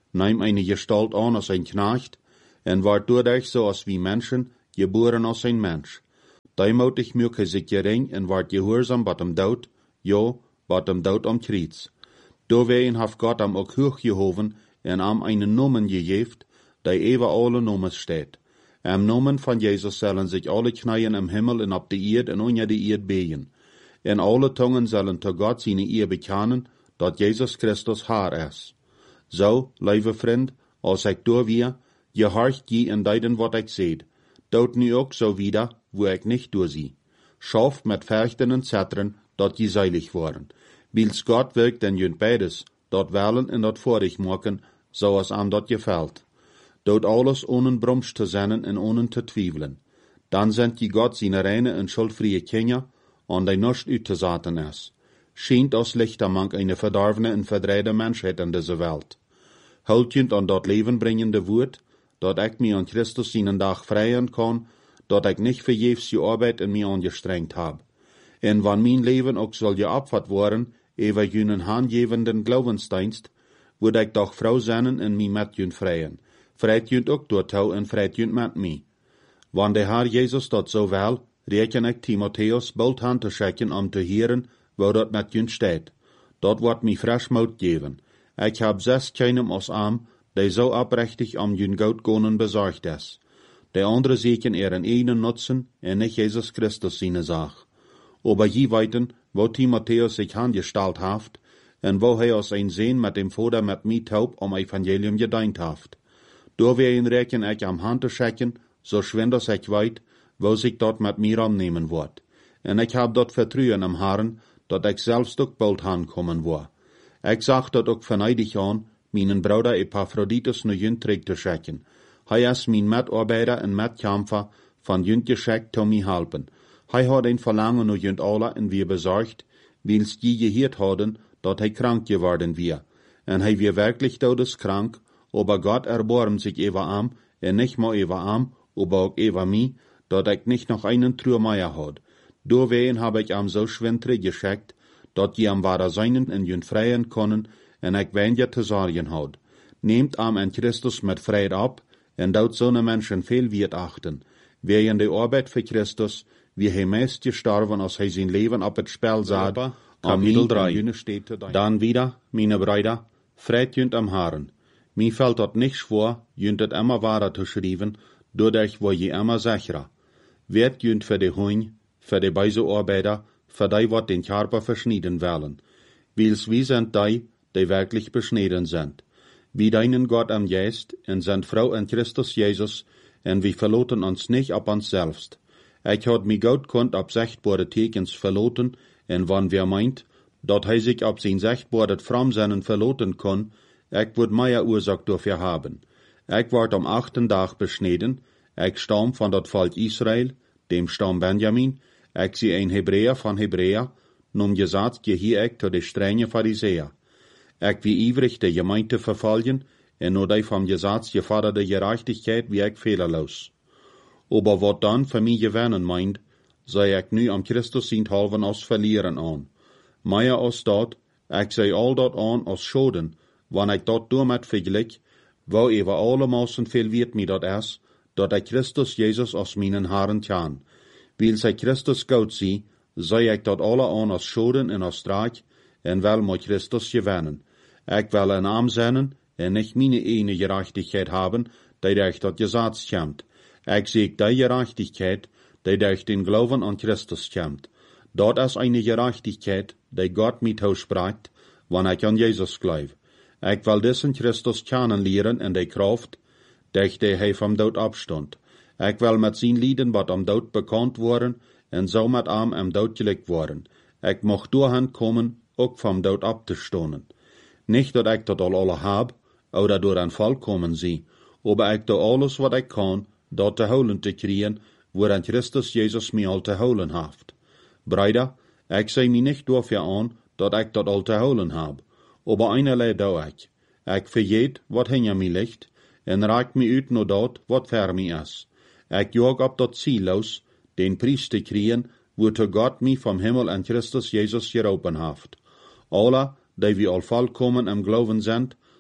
nahm eine Gestalt an als ein Knecht, en ward doordat so als wie Menschen, geboren als ein Mensch. Daarmutig maak hij zich gering en ward gehoorzaam bat hem dood, ja, bat hem dood am Kreuz. Doorwegen heeft God hem ook hooggehoven en hem einen Namen gegeven, die über alle Namen steht. Am Namen van Jezus zullen zich alle knieën im Himmel en op de Erde en onder de Erde beugen. En alle Tungen zullen te God seine Eer bekennen, dat Jezus Christus Herr is. Zo, lieve vriend, als ik door weer, gehorcht je in deiden wat ik zeg. Dood nu ook zo wieder, wo ik nicht doorzie. Schaft met Fechten en Zetteren, dat je seilig worden. Bils Gott wirkt en junt beides, dat wellen en dat vorig maken, zoals aan dat gefällt. Dood alles ohne Brumsch te zennen en ohne te twijfelen. Dan zendt je God zijn reine en schuldvrije Kinder, an die nicht uit te zaten is. Schijnt als lichtermank eine verdorvene en verdreide Menschheit in deze Welt. Hult junt an dat levenbringende woord, dat ik mij aan Christus zijn dag vrijen kan, dat ik niet vergeefs je arbeid in mij angestrengt heb. En wann mijn leven ook zal geopfert worden, over junen handgevenden Glaubensdienst, word ik doch vrouw zijn en mij met jun vrijen. Vreit junt ook door touw en vreit junt met mij. Wann de Herr Jezus dat zo wel, reken ik Timotheus bald hand te schicken om te heren, wo dat met junt steht. Dat wordt mij fresh moed geven. Ik heb 6 keinem als arm, die zo oprechtig om jun goudgonen bezorgd is. De andere zieken ihren eigenen nutzen en nicht Jesus Christus seine Sach. Aber je weiten, wo Timotheus sich angestalt haft, en wo hij als ein Sehn mit dem Vater mit mij taub om Evangelium gedient haft. Door wir reken ik am hand te schicken, so schwind als ik weet, wo sich dort mit mir annehmen wordt. En ik heb dat vertrouwen am Herrn, dat ik selbst ook bald aankomen word. Ik zag dat ook venijdig aan, mijn broeder Epaphroditus nu junt terug te schicken. Hij is mijn metarbeider en metkämpfer van junt geschickt om mij helpen. Hij had een verlangen nu junt alle en wir bezorgd, wils die gehoord hadden, dat hij krank geworden weer. En hij weer wirklich todeskrank, aber Gott erbarmt sich über am, en nicht mal über am, aber auch über mich, dat ik nicht noch einen Trümmeier had. Doorwegen habe ich am so schwindrig geschickt, dat je am wahrer seinen en junt freien können, en ik weniger te sorgen had. Nehmt am en Christus met Fried ab, en dout zo'n Menschen veel Wert achten. Wer in de Arbeit für Christus, wie hij meist gestorben, als hij zijn leven op het spel zat. Kapitel 3. Dan wieder, meine Brüder, Fried junt am Herrn. Mir fällt dat nicht schwer, junt het immer wahrer zu schreiben, doordat wo je immer sicherer. Werd junt für de Huin, für de Beisearbeiter, für die wat den Körper verschnieden werden. Wils wie sind die wirklich beschnitten sind. Wie deinen Gott am Geist, en sind Frau in Christus Jesus, en wir verloten uns nicht ab uns selbst. Ich had mi Gott konnt ab sichtbare Tekens verloten, en wann wir meint, dat hij sich ab sein sichtbaret Framsennen verloten kon, ich würd mehr Ursache dafür haben. Ich ward am 8. Tag beschnitten, ich stamm von dat Volk Israel, dem Stamm Benjamin, ich sie ein Hebräer von Hebräer, nun gesagt gehier ich zu de strenge Pharisäer. Ich wie ivrig de Gemeinde verfolgen, en nur die vom Gesetz geforderte Gerechtigkeit wie ich fehlerlos. Aber wat dann für mich gewinnen meint, sei ich nu am Christus sind halven als verlieren an. Mehr als dat, ich sei all dat an als Schoden, wann ich dat damit vergleich, wo über alle Maßen viel wird mir dat is, dat ich Christus Jesus als meinen Herrn kann. Weil sei Christus Gott sie, sei ich dat alle an als Schoden en als Streich, en wel mit Christus gewinnen. Ich will een arm zijn en nicht meine eine Gerechtigkeit haben, die durch dat Gesetz kommt. Ich sehe die Gerechtigkeit, die durch den Glauben an Christus kommt. Dort ist eine Gerechtigkeit, die Gott mir ausspricht, wann ich an Jesus glaube. Ich will diesen Christus kennenlernen in der Kraft, durch die er vom Tod abstund. Ich will mit seinen Lieden, was am Tod bekannt worden, en so mit ihm am Tod gelegt worden. Ich mocht durchhand kommen, auch vom Tod abzustonen. Nicht, dass ich das alle hab, oder durch ein vollkommen sie, aber ich do alles, was ich kann, dort te holen te kriegen, woran Christus Jesus mir all te holen haft. Brüder, ich sei mir nicht dafür an, dass ich das all te holen hab, aber einerlei do ich. Ich vergeet, wat hinter mir liegt, en raak mir uit nur dort, wat ver mir is. Ich jag ab dat Ziel los, den Preis te kriegen, wozu Gott mich vom Himmel an Christus Jesus geroepen haft. Alle, die wir all vollkommen im Glauben sind,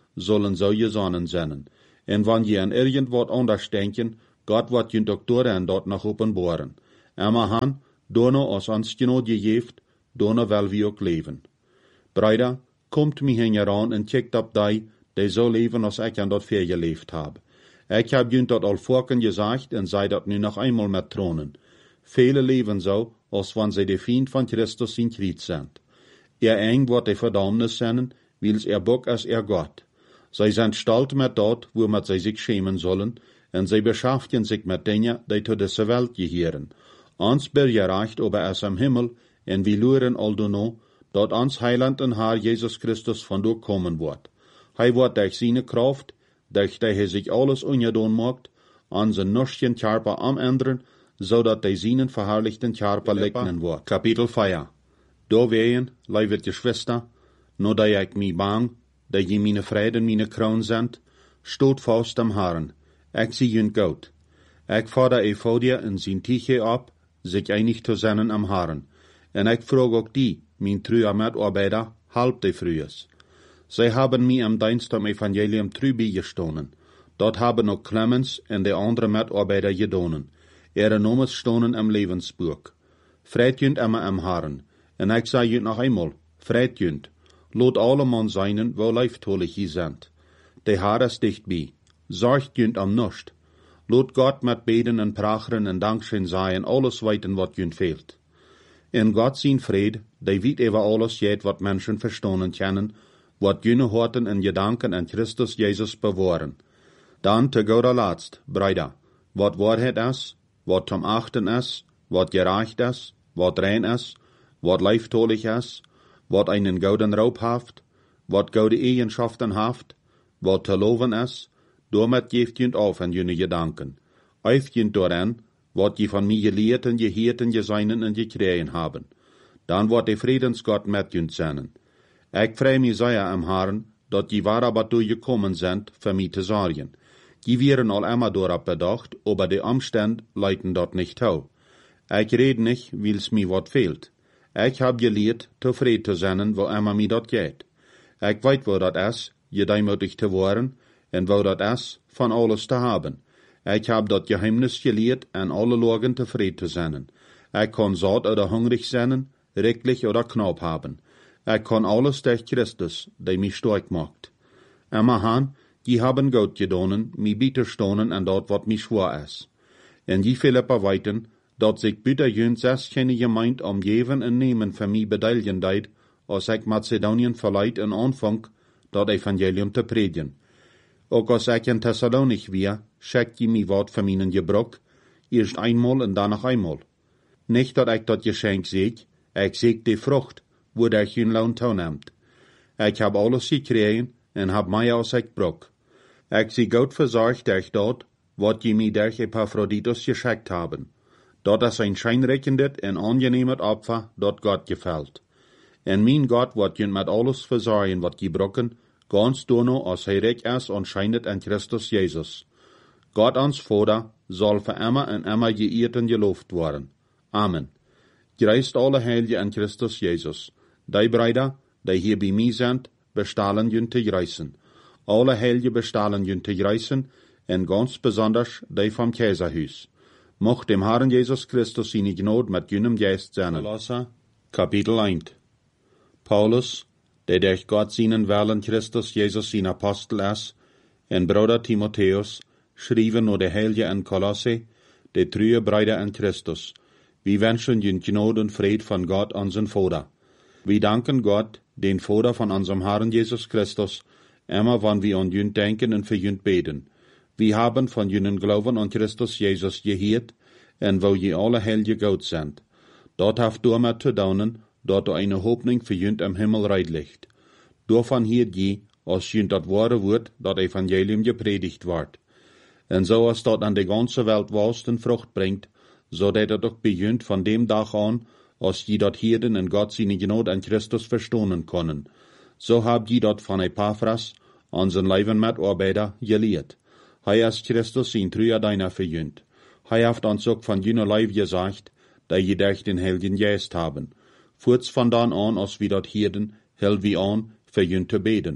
sollen so gesonnen sein. En wann je an irgendwas anders denken, Gott wird jünt auch doorheen dort noch openbaren. Emma han, dono als ons genot gegeeft, dono wel wie ook leven. Bruider, komt mij hen heran en checkt op die zo leven als ik aan dat ver geleefd heb. Ik heb jünt dat al vorken gezegd en zei dat nu nog eenmaal met tronen. Vele leven zo, als wanneer zij de vriend van Christus in Krieg zijn. Eng wordt de verdammnis zijn, wils bok als God. Zij zijn stolz met dat, waarmee zij zich schämen zullen, en zij beschäftigen zich met dingen, die tot deze Welt gehören. Ons bereicht aber es am Himmel, en wir luren aldono, dat ons Heiland en Herr Jesus Christus van door komen wordt. Hij wordt durch seine Kraft, durch die hij zich alles ungedaan maakt, aan zijn nurschen Körper am ändern, zodat hij seinen verherrlichten Körper legnen wordt. Kapitel 4. Da wehen, lieve Geschwister, no dat ik mij bang, dat je meine Vrede en meine kroon zendt, stoot vast am Herren. Ik zie jun goed. Ik fordere Euphodia en zijn Tiche op, sich einig zu sein am Herren. En ik frage auch die, mijn treue Mitarbeiter, halb de frühes. Zij haben mir am Dienst am Evangelium treu bijgestonen. Dat haben ook Clemens en de andere Mitarbeiter gedonen. Ihre Namen stonen am Lebensbuch. Vreit jünt immer am Herren. En ik zei jünt noch einmal, vreit jünt. Lot alle man seinen, wo leiftolig je sind. De Herr is dichtbij. Zorgt jünt am Nust. Lot Gott met beden en pracheren en dankschen zijn alles weten wat jünt fehlt. In God zijn vrede, die weet over alles jet wat mensen verstonen kennen, wat jüne horten en gedanken en Christus Jezus bewahren. Dan te guter laatst, bruider, wat waarheid is, wat zum achten is, wat gerecht is, wat rein is, wat leiftolig is, wat einen gouden Raub haft, wat goude eigenschaften haft, wat te loven is, damit geeft jünt auf an jüne Gedanken. Auf jünt doorheen, wat je van mij geleerd en geheerd en gezeinen en gekregen haben. Dan wordt de Friedensgott met jünt zijn. Ik vrij mij zeer am Herren, dat je waar aber gekommen sind, für mij te zorgen. Die wären al immer dorop bedacht, aber die Umstände leiten dort nicht tau. Ich red nicht, weil's mir wat fehlt. Ich hab geleerd, tevreden zu sein, wo immer mir dort geht. Ich weet wo dat is, gedeimutig te worden, en wo dat is, van alles te haben. Ich hab dat Geheimnis geleerd, en alle Lagen tevreden te zijn. Ich kann satt oder hungrig sein, recklich oder knapp haben. Ich kann alles durch Christus, der mich stark macht. Immer han, die haben Gott gedonen, mi bitter stonen en dat wat mi schwer is. En die Philippa weiten, dat sich bitter jünt zes keine gemeint om geven en nemen für mi bedeilgen deid, als ik Macedonien verleiht en Anfang, dat Evangelium te predigen. Ook als ik in Thessalonich weer, schickt je mi wat für minen Gebrok, eerst einmal en dan nog einmal. Nicht dat ik dat Geschenk seeg, ik seeg die Frucht, wodurch jün Lohn toeneemt. Ik heb alles gekregen en heb mij als ik brok. Ik zie goed verzorgd durch dat, wat je mi durch Epaphroditus geschickt haben. Dat is een schijnreckendet en angenehmet Opfer, dat Gott gefällt. En mijn Gott wordt je met alles verzorgen wat je brokken, ganz dono als hij recht is en schijnet in Christus Jezus. Gott ons Vater zal voor immer en immer geëerd en geloofd worden. Amen. Gereist alle Heiligen in Christus Jezus. Die Brüder, die hier bij mij zijn, bestalen je te greizen. Alle Heiligen bestalen je te greizen, en ganz besonders die vom Kaiserhuis. Mocht dem Herrn Jesus Christus seine Gnade mit jenem Geist sein. Kolosser, Kapitel 1. Paulus, der durch Gott seinen Willen Christus Jesus sein Apostel ist, en Bruder Timotheus, schrieben nur der Heilige in Kolosse, der treue Brüder in Christus. Wir wünschen den Gnade und Fried von Gott, unseren Vater. Wir danken Gott, den Vater von unserem Herrn Jesus Christus, immer wann wir an ihn denken und für ihn beten. Wir haben von jenen Glauben an Christus Jesus gehört, en wo je alle Heilige Gott sind. Dort haft damit zu daunen, dort eine Hoffnung für jünt am Himmel reit liegt. Davon hier je, als jünt dat wahre Wort, dat Evangelium gepredigt wird. En so als dort an die ganze Welt wasten Frucht bringt, so dat het ook bejünt von dem Tag an, als je dat hierden en Gott seine Gnade an Christus verstonen können. So habt je dat von Epaphras, unseren Leiben Mitarbeiter, geleerd. Hij is Christus zijn treue Diener verjünt. Hij heeft ons ook van jener Leib gesagt, dat je durch den Heiligen Geist haben. Voorts van dan an, als wir dat hierden, held wie an, verjünt te beten.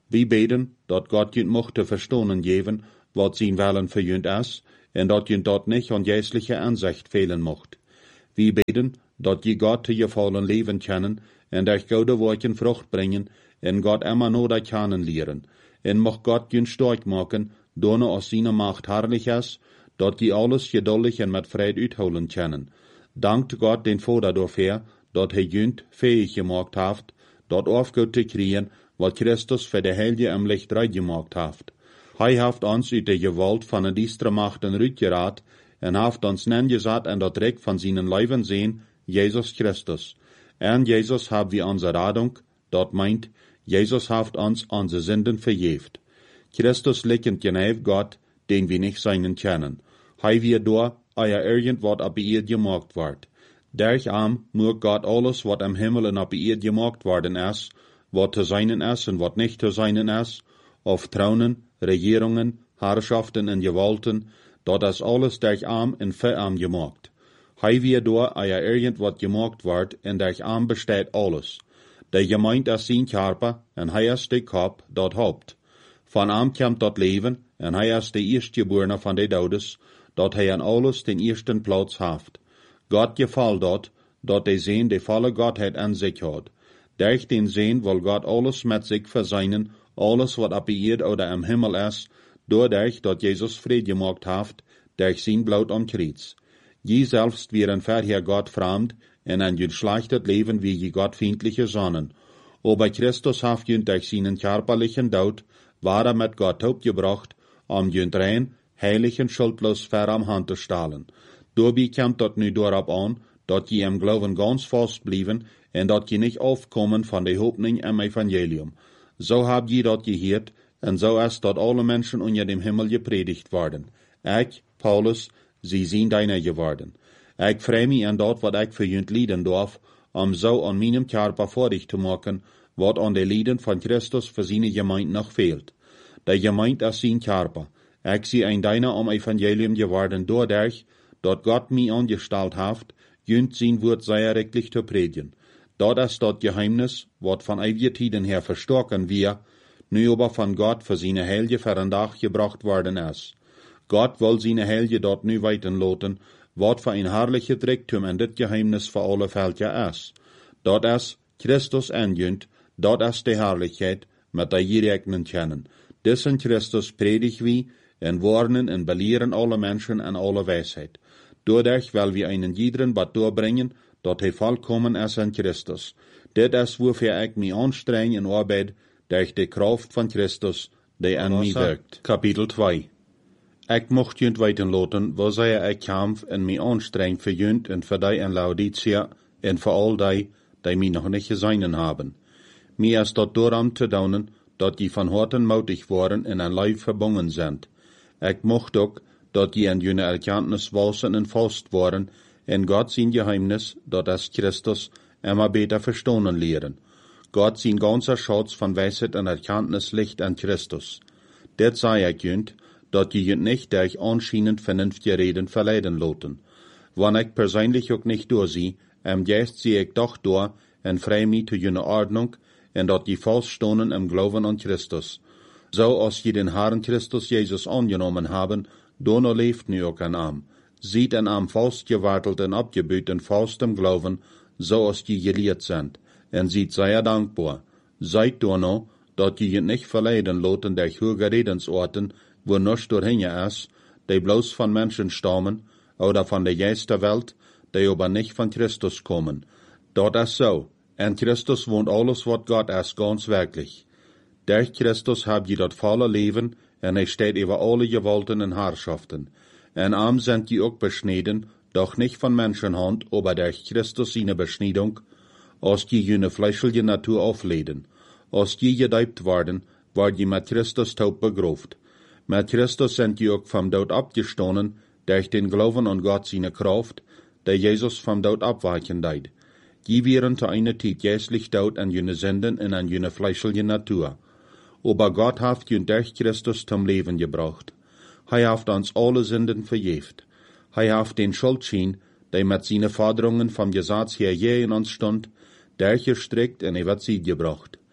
Wie beten, dat Gott jünt mochte verstonen geven, wat zijn Willen für jünt is, en dat jünt dort nicht an jäsliche Ansicht fehlen mocht. Wie beten, dat je Gott te je vollen leven kennen, en durch gode Worten Frucht bringen, en Gott immer nur dat kennenlernen, en mocht Gott jünt stark machen, donne aus seiner Macht herrlich is, dat je alles geduldig en met vrede uitholen kennen. Dankt Gott den Vater dafür, dat hij jünt fähig gemacht haft, dat aufgut te kriegen, wat Christus für de Heilige im Licht reit gemacht haft. Hij haft ons uit de gewalt van de diestere machten uitgeraad, en haft ons nengezet en dat Recht van zijn leven zijn, Jesus Christus. En Jesus habt wir onze Radung, dat meint, Jesus haft ons onze Sünden vergeeft. Christus liegt genäf Gott, den wir nicht seinen kennen. Hij wir door, irgend op eerd gemaakt wordt. Durch moet Gott alles wat am Himmel en op eerd gemaakt worden is, wat te zijnen is en wat niet te zijnen is, of tronen, regierungen, herrschaften en gewalten, dat is alles durch en für gemaakt. Hij weer door, irgend wat gemaakt wordt, en durch besteht alles. De gemeente is zijn Körper, en hij is de Kop, dat Haupt. Van komt dat leven, en hij is de eerstgeborene van de Dodes, dat hij aan alles den eersten plaats haft. Gott gefällt dat de Seen de volle Gottheit an sich hat. Durch den Seen will Gott alles mit sich verseinen, alles wat op eerd oder im Himmel is, doordat dat Jezus vrede gemaakt haft, durch zijn bloed am Kreuz. Je selbst wären vorher Gott fremd, en an je schlechtet Leben wie je gottfeindliche Sonnen. Aber Christus haft je durch seinen körperlichen Tod, war mit Gott aufgebracht, je rein, heilig en schuldlos ver am Hand te stellen. Daarbij komt dat nu daarop aan, dat je im Glauben ganz vast blijven, en dat je niet afkomen van de hoopning im Evangelium. So habt je dat gehoord, en so ist dat alle Menschen unter dem Himmel gepredigt worden. Ich, Paulus, sie sind deiner geworden. Ich freue mich an dat wat ich für jünt lieden darf, so an meinem Körper fertig zu machen, wat an de Lieden von Christus für seine Gemeinde noch fehlt. Der Gemeinde ist sein Körper. Ich sie ein deiner am Evangelium geworden dadurch, dat Gott mich angestellt haft, jünt sein Wort sehr rechtlich zu predigen. Dat ist dat Geheimnis, wat von ewiger Tiden her verstocken wir, nu aber von Gott für seine Heilige für ein Dach gebracht worden ist. Gott will seine Heilige dort nu weiten loten, wat für ein herrlicher Reichtum in dit Geheimnis für alle Völker ist. Dat ist Christus anjünt, dat ist die Herrlichkeit, mit der je rekenen kennen. Diesen Christus predigt wie, en warnen en belehren alle Menschen en alle Weisheit. Dadurch will wir einen jeden Bad doorbringen, dat hij vollkommen ist in Christus. Dit is wofür ich mich anstrenge in Arbeit, durch die Kraft von Christus, die an mich wirkt. Kapitel 2. Ich mocht jünt weiten loten, wo sei ich kämpf en mich anstreng für jünt en für die in Laodicea en für all die mich noch nicht gesehen haben. Mir ist dort daran zu daunen, dat die von Horten mutig waren en ein Leib verbunden sind. Ich mocht auch, dat die in jene Erkenntnis wasen en fast waren, en Gott sein Geheimnis, dat ist Christus, immer besser verstehen lehren. Gott sein ganzer Schatz von Weisheit und Erkenntnis liegt an Christus. Det sei ich jünt, dat je jünt nicht durch anscheinend vernünftige Reden verleiden loten. Wann ich persönlich auch nicht durchsehe, jetzt sehe ich doch durch en frei mich zu jene Ordnung, en dat die feststonen im Glauben an Christus. So als je den Herrn Christus Jesus angenommen haben, dono leeft nu ook an Sieht an festgewartelt en abgebüten fast im Glauben, so als je gelehrt sind, en sieht sehr dankbar. Seid dono, dat je nicht verleiden loten durch hohe Redensorten, wo nichts dorthin ist, die bloß von Menschen stammen, oder von der Geist der Welt, die aber nicht von Christus kommen. Dort ist so. In Christus wohnt alles, was Gott ist, ganz wirklich. Durch Christus habt ihr das volle Leben, en er steht über alle Gewalten und Herrschaften. En sind die auch beschnitten, doch nicht von Menschenhand, aber durch Christus seine Beschneidung, als die jene fleischliche Natur aufleden. Als die gedeibt worden, war die mit Christus taub begraft. Mit Christus sind die auch vom Tod abgestoßen, durch den Glauben an Gott seine Kraft, der Jesus vom Tod abweichen deit. Die wären zu einer Zeit jässlich tot an jene Sünden und an jene fleischliche Natur. Aber Gott hat ihn durch Christus zum Leben gebracht. Er hat uns alle Sünden verjeft. Er hat den Schuldschein, der mit seinen Forderungen vom Gesetz her je in uns stund, durchgestrickt und über sie gebracht.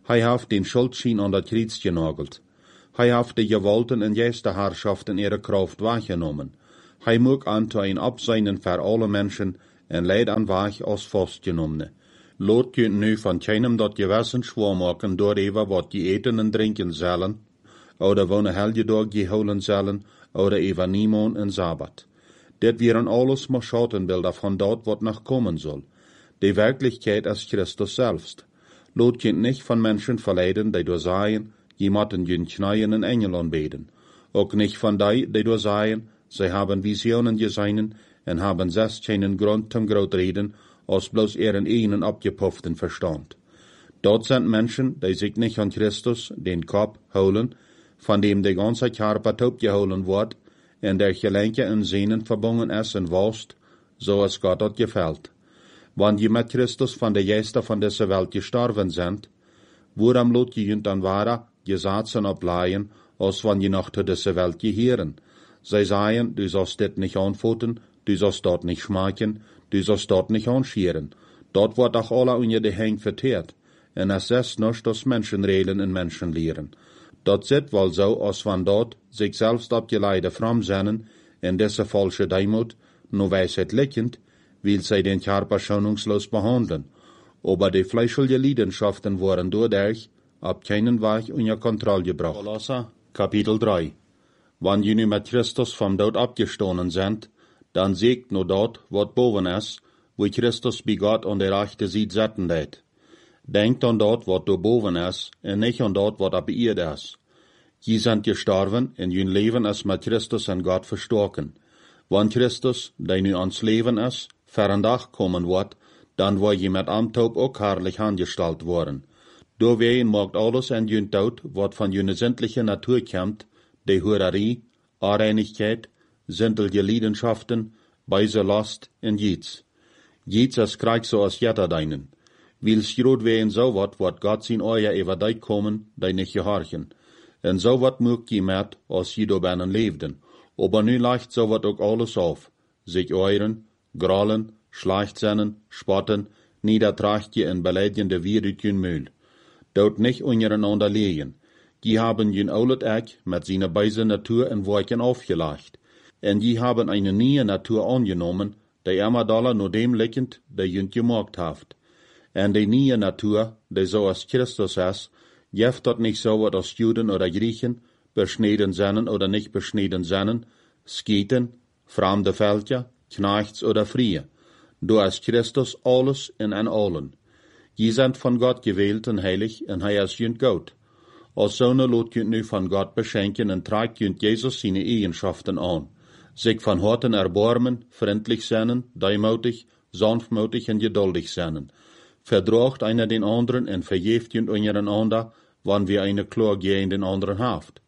Hij heeft den Schuldschien an dat Kreuz genagelt. Hij heeft de Gewalten en Geisterherrschaft in ihre Kraft wahrgenommen. Hij moet an zu ein Abseinen für alle Menschen en leid an Wach als vastgenommene. Lot kunt nu van keinem dat Gewissen schwaar maken door even wat je eten en drinken zullen, oder wo een helge dag je houden zullen, oder even niemand en Sabbat. Dit wären alles maar Schattenbilder van dat wat nog kommen soll. Die Wirklichkeit ist Christus selbst. Lot kunt nicht von Menschen verleiden, die door sagen, je motten jün knieën en Engel anbeten. Ook nicht von die door sagen, sie haben Visionen gesehen en haben selbst keinen Grund zum Grotreden, als bloß ihren eigenen abgepufften Verstand. Dort sind Menschen, die sich nicht an Christus, den Kopf, holen, von dem der ganze Körper geholen wird, en der Gelenke en Sehnen verbunden ist en wost, so es Gott dort gefällt. Wann je mit Christus von der Geister von dieser Welt gestorben sind, woran lot je dann wahrer, gesatzen ableihen, als wann je noch zu dieser Welt gehören. Sie sagen, du sollst dit nicht anfoten, du sollst dort nicht schmecken, du sollst dort nicht anschieren. Dort wird auch alle unter die Hänge verteert. En es ist nicht, dass Menschen reden und Menschen lehren. Dort sit wohl so, als wenn dort sich selbst abgeleide Framsennen in diese falsche Deimut, nur Weisheit liegend, will sie den Körper schonungslos behandeln. Aber die fleischliche Leidenschaften wurden dadurch ab keinen Weg unter Kontrolle gebracht. Kolosser, Kapitel 3. Wenn je nu mit Christus vom Tod abgestoßen sind, dann siegt nur dort, wat boven ist, wo Christus bei Gott an der rechten Seite sitzen lädt. Denkt an dort, wat da boven ist, und nicht an dort, wat ab ihr ist. Je sind gestorben, und jün Leben ist mit Christus und Gott verstocken. Wenn Christus, der nu ans Leben ist, verandach kommen wird, dann war je mit Amtaub auch herrlich angestellt worden. Dowein macht alles in jün Tod, wat von jüne sämtliche Natur kommt, die Hurerie, Unreinigkeit, sämtliche Leidenschaften, beise Last und Jits. Jits ist Krieg so als jeder deinen. Weil schrot wehen so wat Gott sin euer über dich kommen, die nicht gehorchen. En so wat mögt je met, als je do binnen leefden. Aber nu leicht so wat ook alles auf. Sich euren, grollen, schleichtsennen, spotten, niedertrachtje en beleidigende Wirrütjen mühl. Dort nicht untereinander legen. Die haben jün oulet Eck mit seiner beise Natur en Worken aufgelegt. En die haben eine neue Natur angenommen, die immer doller nur dem liegend, der jünt gemacht haft. En die neue Natur, die so als Christus ist, jeft dort nicht so wat als Juden oder Griechen, beschneden sennen oder nicht beschneden sennen, Sketen, fremde Völker, Knechts oder Frie. Du ist Christus alles in en allen. Je sind von Gott gewählt und heilig, en hij ist jünt Gott. Als Söhne lot jünt nu von Gott beschenken en tragt jünt Jesus seine Eigenschaften an. Sich von Horten erbarmen, freundlich sennen, deimütig, sanftmütig und geduldig sennen. Verdraagt einer den anderen en vergeeft jünt untereinander, wann wir eine Klage gegen den anderen haft.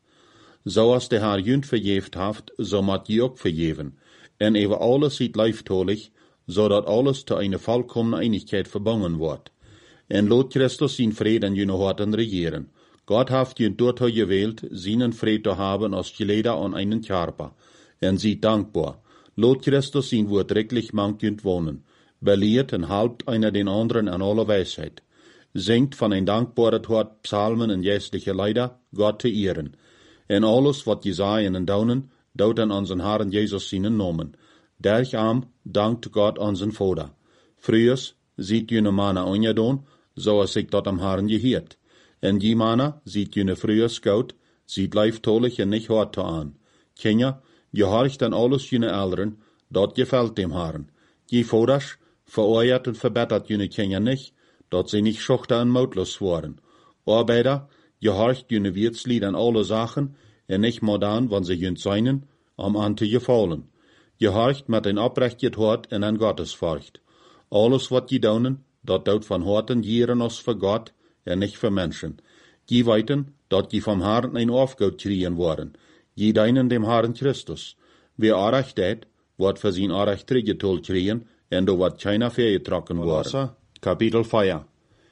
So als der Herr jünt vergeeft haft, so mat je ook vergeven. En über alles sieht leiftolig, so dat alles zu einer vollkommenen Einigkeit verbunden wird. En lot Christus sin Frieden in jüne Horten regieren. Gott haft jünt dort gewählt, seinen Frieden zu haben als Geleder an einen Körper. En sieht dankbar. Lot Christus sin Wort rechtlich mangt jünt wohnen. Belehrt en halbt einer den anderen an aller Weisheit. Singt von ein dankbarer Hort Psalmen en geistliche Lieder, Gott zu ehren. En alles, wat je sagen en daunen, dout an unseren Herrn Jesus seinen Namen. Derch am dankt Gott unseren Vater. Frühers sieht jene Mana ongedaan, so als ik dat am Herrn gehiert. En die Mana sieht jene frühers Gott, sieht leiftolig en nicht hart an. Kinder, gehorcht an alles jene Eltern, dat gefällt dem Herrn. Je Vaters, vereuert und verbessert jene Kinder nicht, dat sie nicht schuchter und mautlos waren. Arbeiter, gehorcht jene Wirtslied an alle Sachen, en nicht modern, wann sie jünt seinen, am an zu gefallen. Gehorcht mit ein abrechtet Hort en an Gottesfurcht. Alles wat je daunen, dat dout van Horten jieren als für Gott, en nicht für Menschen. Je weiten, dat je vom Herrn ein Aufgaut kriegen worden. Je deinen dem Herrn Christus. Wer Arecht deed, wordt für sein Arecht teruggetol kriegen, en do wat keiner vergetrokken worden. Kapitel 4.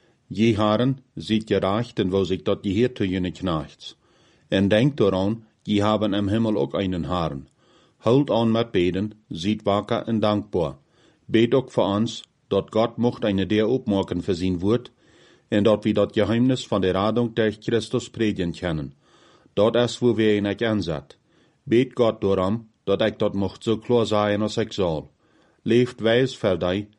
Je Herren, sieht gerecht, en wo sich dort gehört zu jene Knechts. En denkt daran, je haben im Himmel auch einen Herrn. Holt an mit beten, sieht wacker en dankbar. Bet auch für uns, dort Gott mocht eine der opmaken für sein Wort, en dat we dat geheimnis van de Radung durch Christus predigen können. Dat is wo wir ihn euch anzet. Beet Gott daarom, dat ik dat mocht zo klar zijn als ik zal. Leeft wijs voor die,